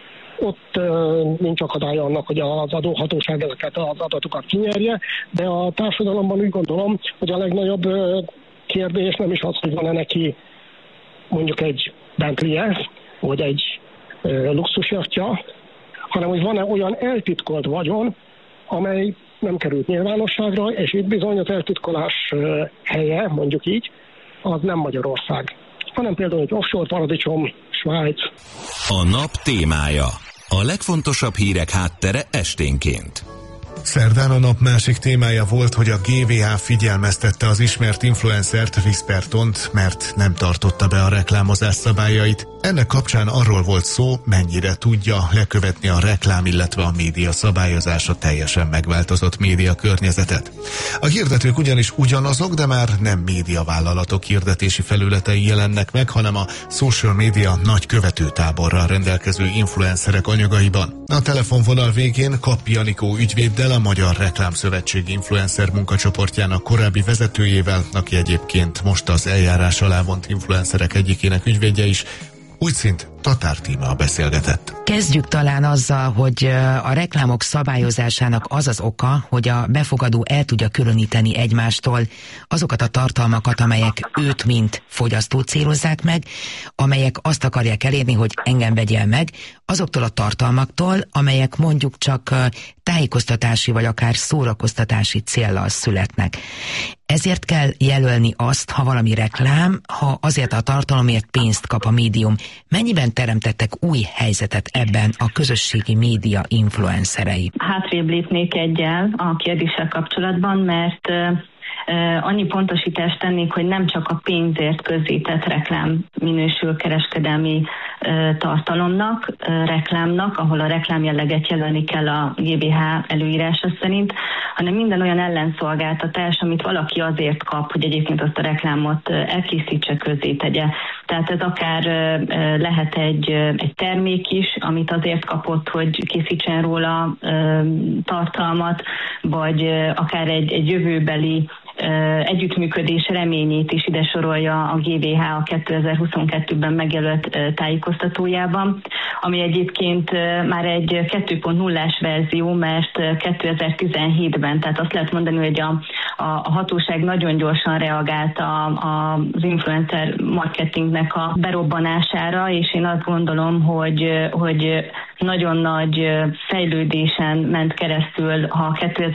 ott nincs akadálya annak, hogy az adóhatóság ezeket az adatokat kinyerje, de a társadalomban úgy gondolom, hogy a legnagyobb kérdés nem is az, hogy van-e neki mondjuk egy Bentley-je, vagy egy luxusjachtja, hanem hogy van-e olyan eltitkolt vagyon, amely nem került nyilvánosságra, és itt bizony az eltitkolás helye, mondjuk így, az nem Magyarország, hanem például egy offshore paradicsom, Svájc. A nap témája. A legfontosabb hírek háttere esténként. Szerdán a nap másik témája volt, hogy a GVH figyelmeztette az ismert influencert Rispertont, mert nem tartotta be a reklámozás szabályait. Ennek kapcsán arról volt szó, mennyire tudja lekövetni a reklám, illetve a média szabályozása teljesen megváltozott média környezetet. A hirdetők ugyanis ugyanazok, de már nem médiavállalatok hirdetési felületei jelennek meg, hanem a social media nagy követőtáborral rendelkező influencerek anyagaiban. A telefonvonal végén Kappi Anikó ügyvéddel, a Magyar Reklámszövetség influencer munkacsoportjának korábbi vezetőjével, aki egyébként most az eljárás alá vont influencerek egyikének ügyvédje is, úgyszint Tatár Tímea beszélgetett. Kezdjük talán azzal, hogy a reklámok szabályozásának az az oka, hogy a befogadó el tudja különíteni egymástól azokat a tartalmakat, amelyek őt mint fogyasztót célozzák meg, amelyek azt akarják elérni, hogy engem vegyél meg, azoktól a tartalmaktól, amelyek mondjuk csak tájékoztatási vagy akár szórakoztatási céllal születnek. Ezért kell jelölni azt, ha valami reklám, ha azért a tartalomért pénzt kap a médium. Mennyiben teremtettek új helyzetet ebben a közösségi média influencerei? Hátrébb lépnék egyel a kérdéssel kapcsolatban, mert annyi pontosítást tennék, hogy nem csak a pénzért közzétett reklám minősül kereskedelmi tartalomnak, reklámnak, ahol a reklámjelleget jelölni kell a GVH előírása szerint, hanem minden olyan ellenszolgáltatás, amit valaki azért kap, hogy egyébként azt a reklámot elkészítse, közzétegye. Tehát ez akár lehet egy termék is, amit azért kapott, hogy készítsen róla tartalmat, vagy akár egy jövőbeli együttműködés reményét is ide sorolja a GVH a 2022-ben megjelölt tájékoztatójában, ami egyébként már egy 2.0-ás verzió, mert 2017-ben, tehát azt lehet mondani, hogy a hatóság nagyon gyorsan reagált az influencer marketingnek a berobbanására, és én azt gondolom, hogy nagyon nagy fejlődésen ment keresztül, ha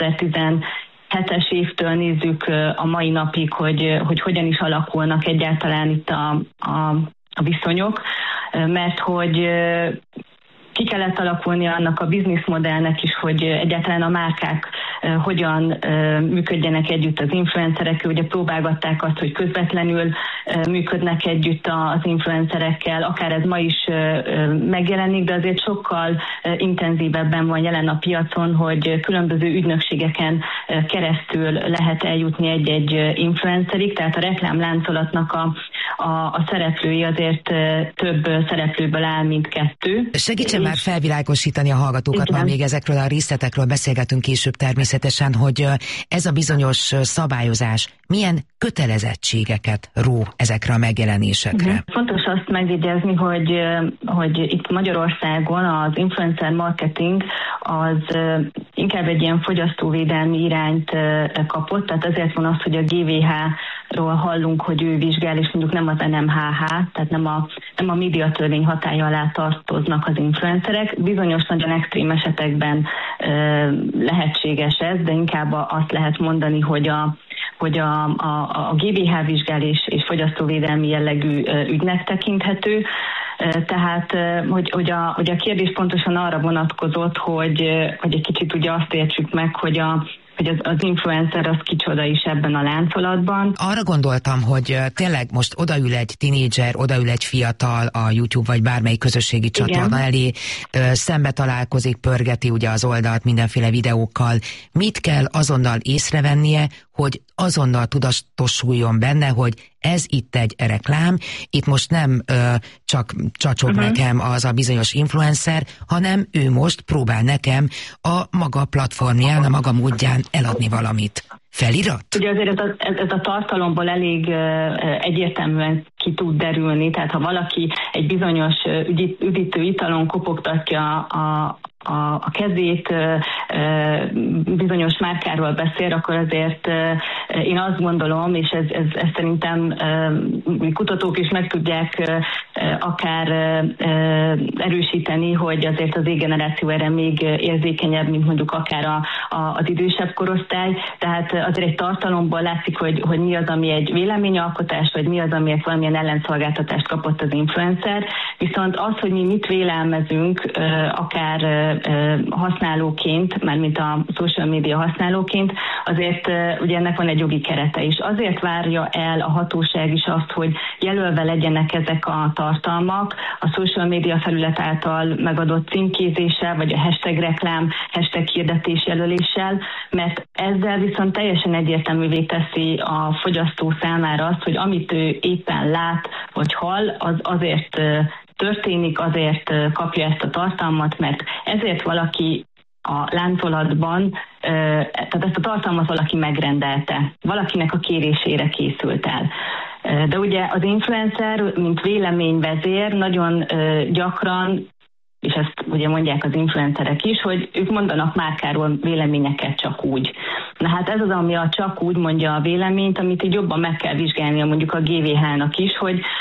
2017-es évtől nézzük a mai napig, hogy hogyan is alakulnak egyáltalán itt a viszonyok, mert hogy ki kellett alakulni annak a bizniszmodellnek is, hogy egyáltalán a márkák hogyan működjenek együtt az influencerekkel. Ugye próbálgatták azt, hogy közvetlenül működnek együtt az influencerekkel, akár ez ma is megjelenik, de azért sokkal intenzívebben van jelen a piacon, hogy különböző ügynökségeken keresztül lehet eljutni egy-egy influencerig, tehát a reklámláncolatnak a szereplői azért több szereplőből áll, mint kettő. Segítsen már felvilágosítani a hallgatókat, már még ezekről a részletekről beszélgetünk később természetesen, hogy ez a bizonyos szabályozás milyen kötelezettségeket ró ezekre a megjelenésekre. Fontos azt megjegyezni, hogy itt Magyarországon az influencer marketing az inkább egy ilyen fogyasztóvédelmi irányt kapott, tehát ezért van az, hogy a GVH-ról hallunk, hogy ő vizsgál, és mondjuk nem az NMHH, tehát nem a médiatörvény hatálya alá tartoznak az influencerek. Bizonyos nagyon extrém esetekben lehetséges ez, de inkább azt lehet mondani, hogy a GVH vizsgál és fogyasztóvédelmi jellegű ügynek tekinthető. Tehát, hogy a kérdés pontosan arra vonatkozott, hogy egy kicsit ugye azt értsük meg, hogy az influencer az kicsoda is ebben a láncolatban. Arra gondoltam, hogy tényleg most odaül egy tinédzser, odaül egy fiatal a YouTube vagy bármelyik közösségi csatorna elé, szembe találkozik, pörgeti ugye az oldalt mindenféle videókkal. Mit kell azonnal észrevennie, hogy azonnal tudatosuljon benne, hogy ez itt egy reklám, itt most nem csak csacsog nekem az a bizonyos influencer, hanem ő most próbál nekem a maga platformján, a maga módján eladni valamit. Felirat? Ugye azért ez a tartalomból elég egyértelműen ki tud derülni, tehát ha valaki egy bizonyos üdítő italon kopogtatja a kezét, bizonyos márkáról beszél, akkor azért én azt gondolom, és ez szerintem kutatók is meg tudják akár erősíteni, hogy azért az Z-generáció erre még érzékenyebb, mint mondjuk akár az idősebb korosztály. Tehát azért egy tartalomból látszik, hogy mi az, ami egy véleményalkotás, vagy mi az, amiért valamilyen ellenszolgáltatást kapott az influencer. Viszont az, hogy mi mit vélelmezünk, akár használóként, mármint a social media használóként, azért ugye ennek van egy jogi kerete is. Azért várja el a hatóság is azt, hogy jelölve legyenek ezek a tartalmak a social media felület által megadott címkézéssel, vagy a hashtag reklám, hashtag hirdetés jelöléssel, mert ezzel viszont teljesen egyértelművé teszi a fogyasztó számára azt, hogy amit ő éppen lát vagy hall, az azért történik, azért kapja ezt a tartalmat, mert ezért valaki a láncolatban, tehát ezt a tartalmat valaki megrendelte, valakinek a kérésére készült el. De ugye az influencer, mint véleményvezér nagyon gyakran, és ezt ugye mondják az influencerek is, hogy ők mondanak márkáról véleményeket csak úgy. Na hát ez az, ami a csak úgy mondja a véleményt, amit így jobban meg kell vizsgálnia mondjuk a GVH-nak is,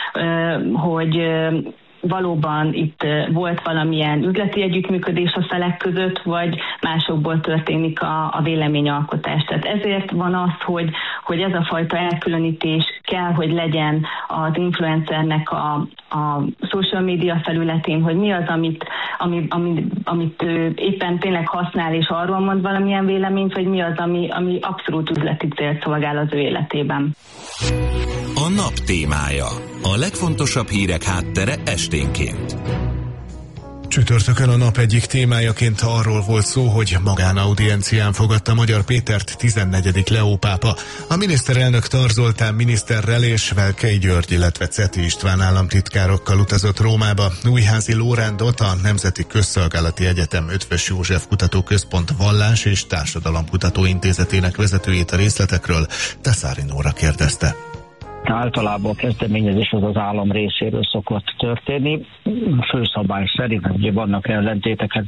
hogy valóban itt volt valamilyen üzleti együttműködés a felek között, vagy másokból történik a véleményalkotás. Tehát ezért van az, hogy ez a fajta elkülönítés kell, hogy legyen az influencernek a social media felületén, hogy mi az, amit ő éppen tényleg használ, és arról mond valamilyen véleményt, vagy mi az, ami abszolút üzleti célt szolgál az ő életében. A nap témája. A legfontosabb hírek háttere esténként. Csütörtökön a nap egyik témájaként arról volt szó, hogy magánaudiencián fogadta Magyar Pétert 14. Leó pápa. A miniszterelnök Tarz Zoltán miniszterrel és Velkei György, illetve Ceti István államtitkárokkal utazott Rómába. Újházi Lórándot, a Nemzeti Közszolgálati Egyetem Ötvös József Kutatóközpont Vallás- és Társadalomkutató Intézetének vezetőjét a részletekről Teszári Nóra kérdezte. Általában a kezdeményezés az állam részéről szokott történni. Főszabály szerint, ugye vannak ellentétek,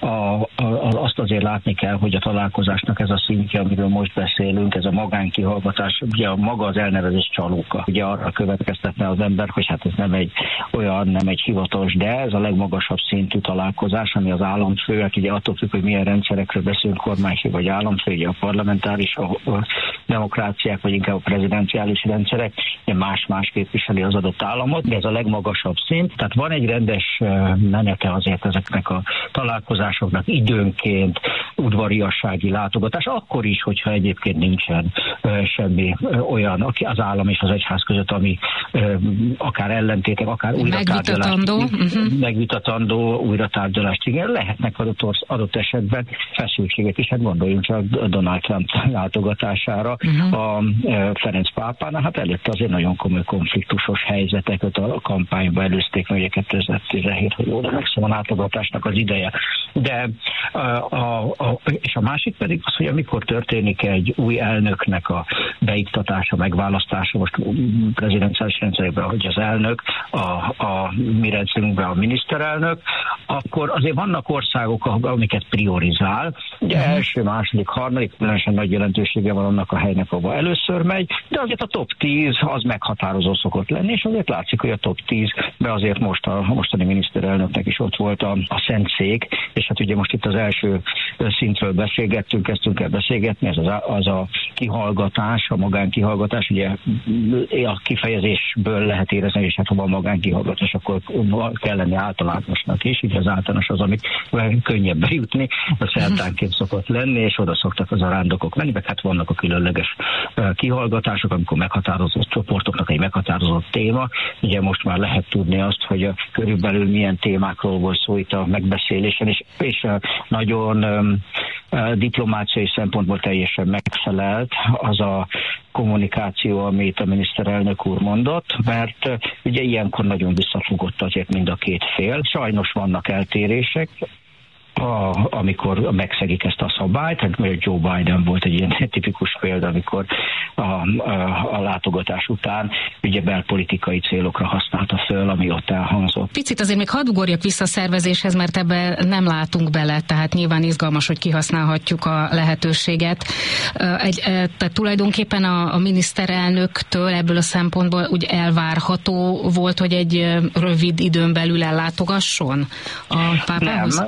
azt azért látni kell, hogy a találkozásnak ez a szintje, amiről most beszélünk, ez a magánkihallgatás, ugye maga az elnevezés csalóka. Ugye arra következtetne az ember, hogy hát ez nem egy hivatalos, de ez a legmagasabb szintű találkozás, ami az államfő, hát ugye attól függ, hogy milyen rendszerekről beszélünk, kormányfő vagy államfő, ugye a parlamentáris, a demokráciák, vagy inkább a prezidenciális rendszerek, más-más képviseli az adott államot, de ez a legmagasabb szint. Tehát van egy rendes menete azért ezeknek a találkozásoknak, időnként udvariassági látogatás, akkor is, hogyha egyébként nincsen semmi olyan az állam és az egyház között, ami akár ellentétek, akár megvitatandó újratárgyalást, igen, lehetnek adott esetben feszültségek is, hát gondoljunk csak Donald Trump látogatására a Ferenc pápánál, hát előtte azért nagyon komoly konfliktusos helyzeteket a kampányba előzték, meg 2017, hogy jól emlékszem, a látogatásnak az ideje. De és a másik pedig az, hogy amikor történik egy új elnöknek a beiktatása, megválasztása, most prezidenciális rendszerekben, hogy az elnök, a mi rendszerünkben a miniszterelnök, akkor azért vannak országok, amiket priorizál. Ugye első, második, harmadik, különösen nagy jelentősége van annak a helynek, ahova először megy, de azért a top 10 az meghatározó szokott lenni, és azért látszik, hogy a top 10-ben azért most a mostani miniszterelnöknek is ott volt a Szentszék, és hát ugye most itt az első szintről kezdtünk el beszélgetni, ez az a kihallgatás, a magánkihallgatás, ugye a kifejezésből lehet érezni, és hát ha van magánkihallgatás, akkor kell lenni általánosnak is, ugye az általános az, amit könnyebb bejutni, a szertánként szokott lenni, és oda szoktak az arándokok menni, meg hát vannak a különleges kihallgatások, amikor meghatározott csoportoknak egy meghatározott téma. Ugye most már lehet tudni azt, hogy körülbelül milyen témákról volt szó itt a megbeszélésen, és nagyon diplomáciai szempontból teljesen megfelelt az a kommunikáció, amit a miniszterelnök úr mondott, mert ugye ilyenkor nagyon visszafogott azért mind a két fél. Sajnos vannak eltérések, amikor megszegik ezt a szabályt, hát Joe Biden volt egy ilyen tipikus példa, amikor a látogatás után ugye belpolitikai célokra használta föl, ami ott elhangzott. Picit azért még hadd ugorjak vissza a szervezéshez, mert ebbe nem látunk bele, tehát nyilván izgalmas, hogy kihasználhatjuk a lehetőséget. Tehát tulajdonképpen a miniszterelnöktől ebből a szempontból úgy elvárható volt, hogy egy rövid időn belül ellátogasson a pápához?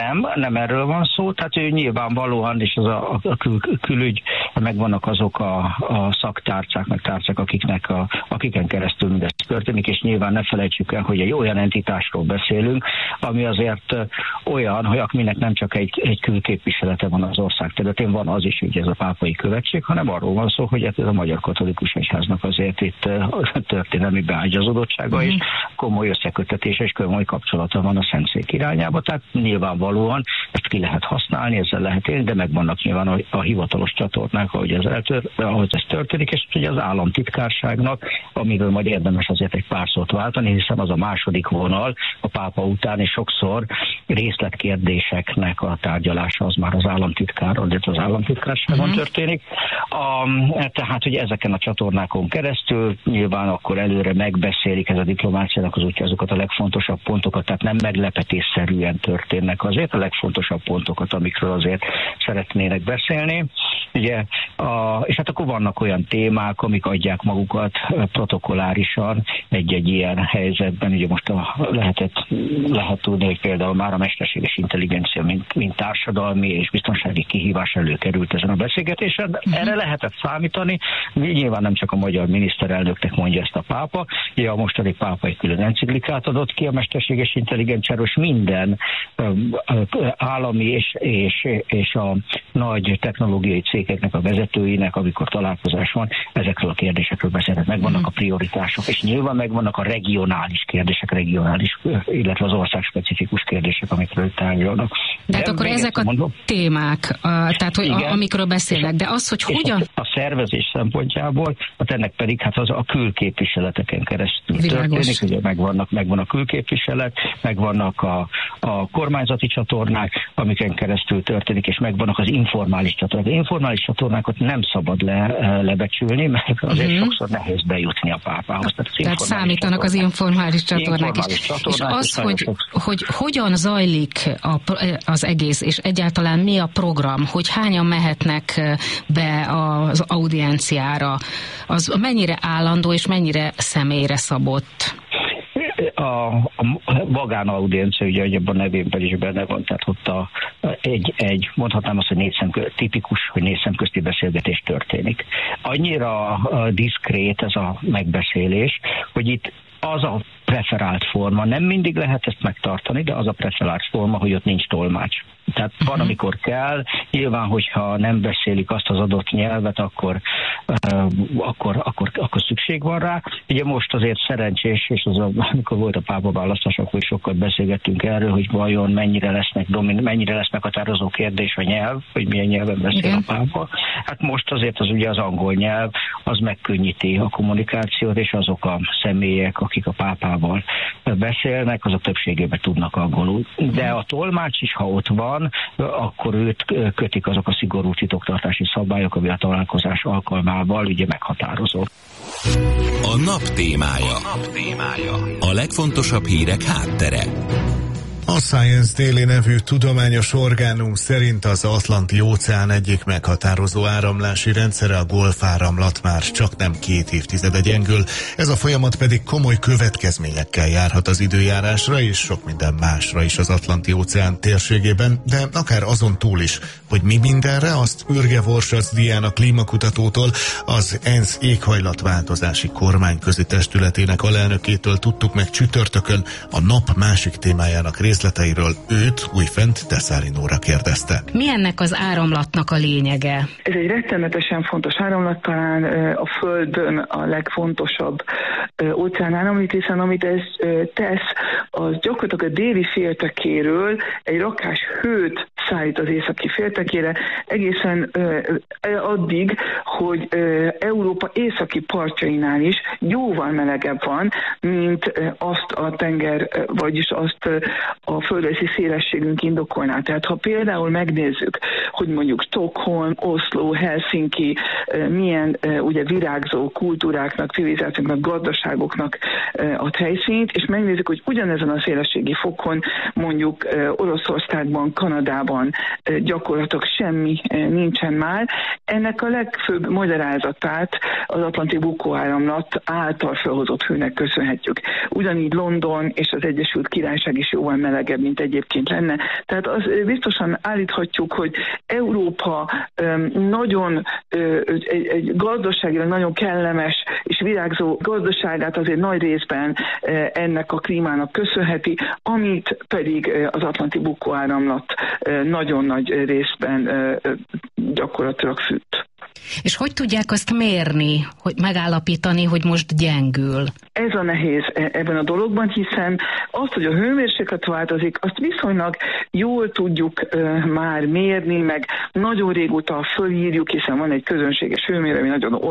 Nem erről van szó, tehát ő nyilvánvalóan, és az a külügy, megvannak azok a a szaktárcák, meg tárcák, akiken keresztül mindez történik, és nyilván ne felejtsük el, hogy egy olyan entitásról beszélünk, ami azért olyan, hogy akinek nem csak egy külképviselete van az ország területén, van az is, hogy ez a pápai követség, hanem arról van szó, hogy ez a Magyar Katolikus Egyháznak azért itt történelmi beágyazodottsága és komoly összekötetése és komoly kapcsolata van a Szentszék irányába, tehát nyilvánvalóan ezt ki lehet használni, ezzel lehet élni, de megvannak nyilván a hivatalos csatornák, ahogy ez történik, és ugye az államtitkárságnak, amiről majd érdemes azért egy pár szót váltani, hiszen az a második vonal a pápa után, és sokszor részletkérdéseknek a tárgyalása az már az államtitkárról, de az államtitkárságon történik. Tehát, hogy ezeken a csatornákon keresztül nyilván akkor előre megbeszélik ez a diplomáciának az útja azokat a legfontosabb pontokat, tehát nem meglepetésszerűen történnek azért a legfontosabb pontokat, amikről azért szeretnének beszélni. Ugye, és hát akkor vannak olyan témák, amik adják magukat protokollárisan egy-egy ilyen helyzetben. Ugye most lehet tudni, hogy például már a mesterséges intelligencia, mint társadalmi és biztonsági kihívás előkerült ezen a beszélgetésen. Erre lehetett számítani. Nyilván nem csak a magyar miniszterelnöknek mondja ezt a pápa. Ugye a mostani pápa egy külön enciklikát adott ki a mesterséges intelligenciáról, és minden állami és a nagy technológiai cégeknek a vezetőinek, amikor találkozás van, ezekről a kérdésekről beszélnek. Megvannak a prioritások, és nyilván megvannak a regionális kérdések, illetve az ország specifikus kérdések, amikről tárgyalnak. De hát akkor ezek a témák, tehát hogy amikről beszélnek, de az, hogy hogyan... A szervezés szempontjából, ennek pedig hát az a külképviseleteken keresztül történik, ugye megvan a külképviselet, megvannak a kormányzati csatornák, amiken keresztül történik, és megvannak az informális csatornák. Az informális csatornákat nem szabad lebecsülni, mert azért sokszor nehéz bejutni a pápához. Tehát számítanak az informális csatornák is. És az, hogy hogyan zajlik az egész, és egyáltalán mi a program, hogy hányan mehetnek be az audienciára, az mennyire állandó és mennyire személyre szabott? A magánaudiencia, ugye abban a nevében is benne van, tehát ott mondhatnám azt, hogy tipikus, hogy négyszemközti beszélgetés történik. Annyira diszkrét ez a megbeszélés, hogy itt az a preferált forma, nem mindig lehet ezt megtartani, de az a preferált forma, hogy ott nincs tolmács. Tehát van, amikor kell, nyilván, hogyha nem beszélik azt az adott nyelvet, akkor szükség van rá. Ugye most azért szerencsés, és amikor volt a pápa választás, akkor is sokat beszélgettünk erről, hogy vajon mennyire lesz meghatározó kérdés a nyelv, hogy milyen nyelven beszél a pápa. Hát most azért ugye az angol nyelv, az megkönnyíti a kommunikációt, és azok a személyek, akik a pápával beszélnek, azok többségében tudnak angolul. De a tolmács is, ha ott van, akkor őt kötik azok a szigorú titoktartási szabályok, ami a találkozás alkalmával ugye meghatározó. A nap témája. A legfontosabb hírek háttere. A Science Daily nevű tudományos orgánum szerint az Atlanti-óceán egyik meghatározó áramlási rendszere, a Golf-áramlat már csak nem 2 évtizede gyengül. Ez a folyamat pedig komoly következményekkel járhat az időjárásra és sok minden másra is az Atlanti-óceán térségében, de akár azon túl is, hogy mi mindenre, azt Ürge Vorsac Diana klímakutatótól, az ENSZ éghajlatváltozási kormányközi testületének alelnökétől tudtuk meg csütörtökön, a nap másik témájának részleteiről. Őt újfent Teszári Nóra kérdezte. Mi ennek az áramlatnak a lényege? Ez egy rettenetesen fontos áramlat, talán a Földön a legfontosabb óceánáramlat, hiszen amit ez tesz, az gyakorlatilag a déli féltekéről egy rakás hőt szállít az északi féltekére, egészen addig, hogy Európa északi partjainál is jóval melegebb van, mint azt a tenger, vagyis azt a földrajzi szélességünk indokolná. Tehát ha például megnézzük, hogy mondjuk Stockholm, Oszló, Helsinki milyen ugye virágzó kultúráknak, civilizációknak, gazdaságoknak ad helyszínt, és megnézzük, hogy ugyanezen a szélességi fokon mondjuk Oroszországban, Kanadában Európában gyakorlatilag semmi nincsen már. Ennek a legfőbb magyarázatát az Atlanti bukóáramlat által felhozott hőnek köszönhetjük. Ugyanígy London és az Egyesült Királyság is jóval melegebb, mint egyébként lenne. Tehát az biztosan állíthatjuk, hogy Európa nagyon egy gazdaságilag nagyon kellemes és virágzó gazdaságát azért nagy részben ennek a klímának köszönheti, amit pedig az Atlanti bukóáramlat nagyon nagy részben gyakorlatilag fűt. És hogy tudják azt mérni, hogy megállapítani, hogy most gyengül? Ez a nehéz ebben a dologban, hiszen azt, hogy a hőmérséklet változik, azt viszonylag jól tudjuk már mérni, meg nagyon régóta fölírjuk, hiszen van egy közönséges hőmérő, ami nagyon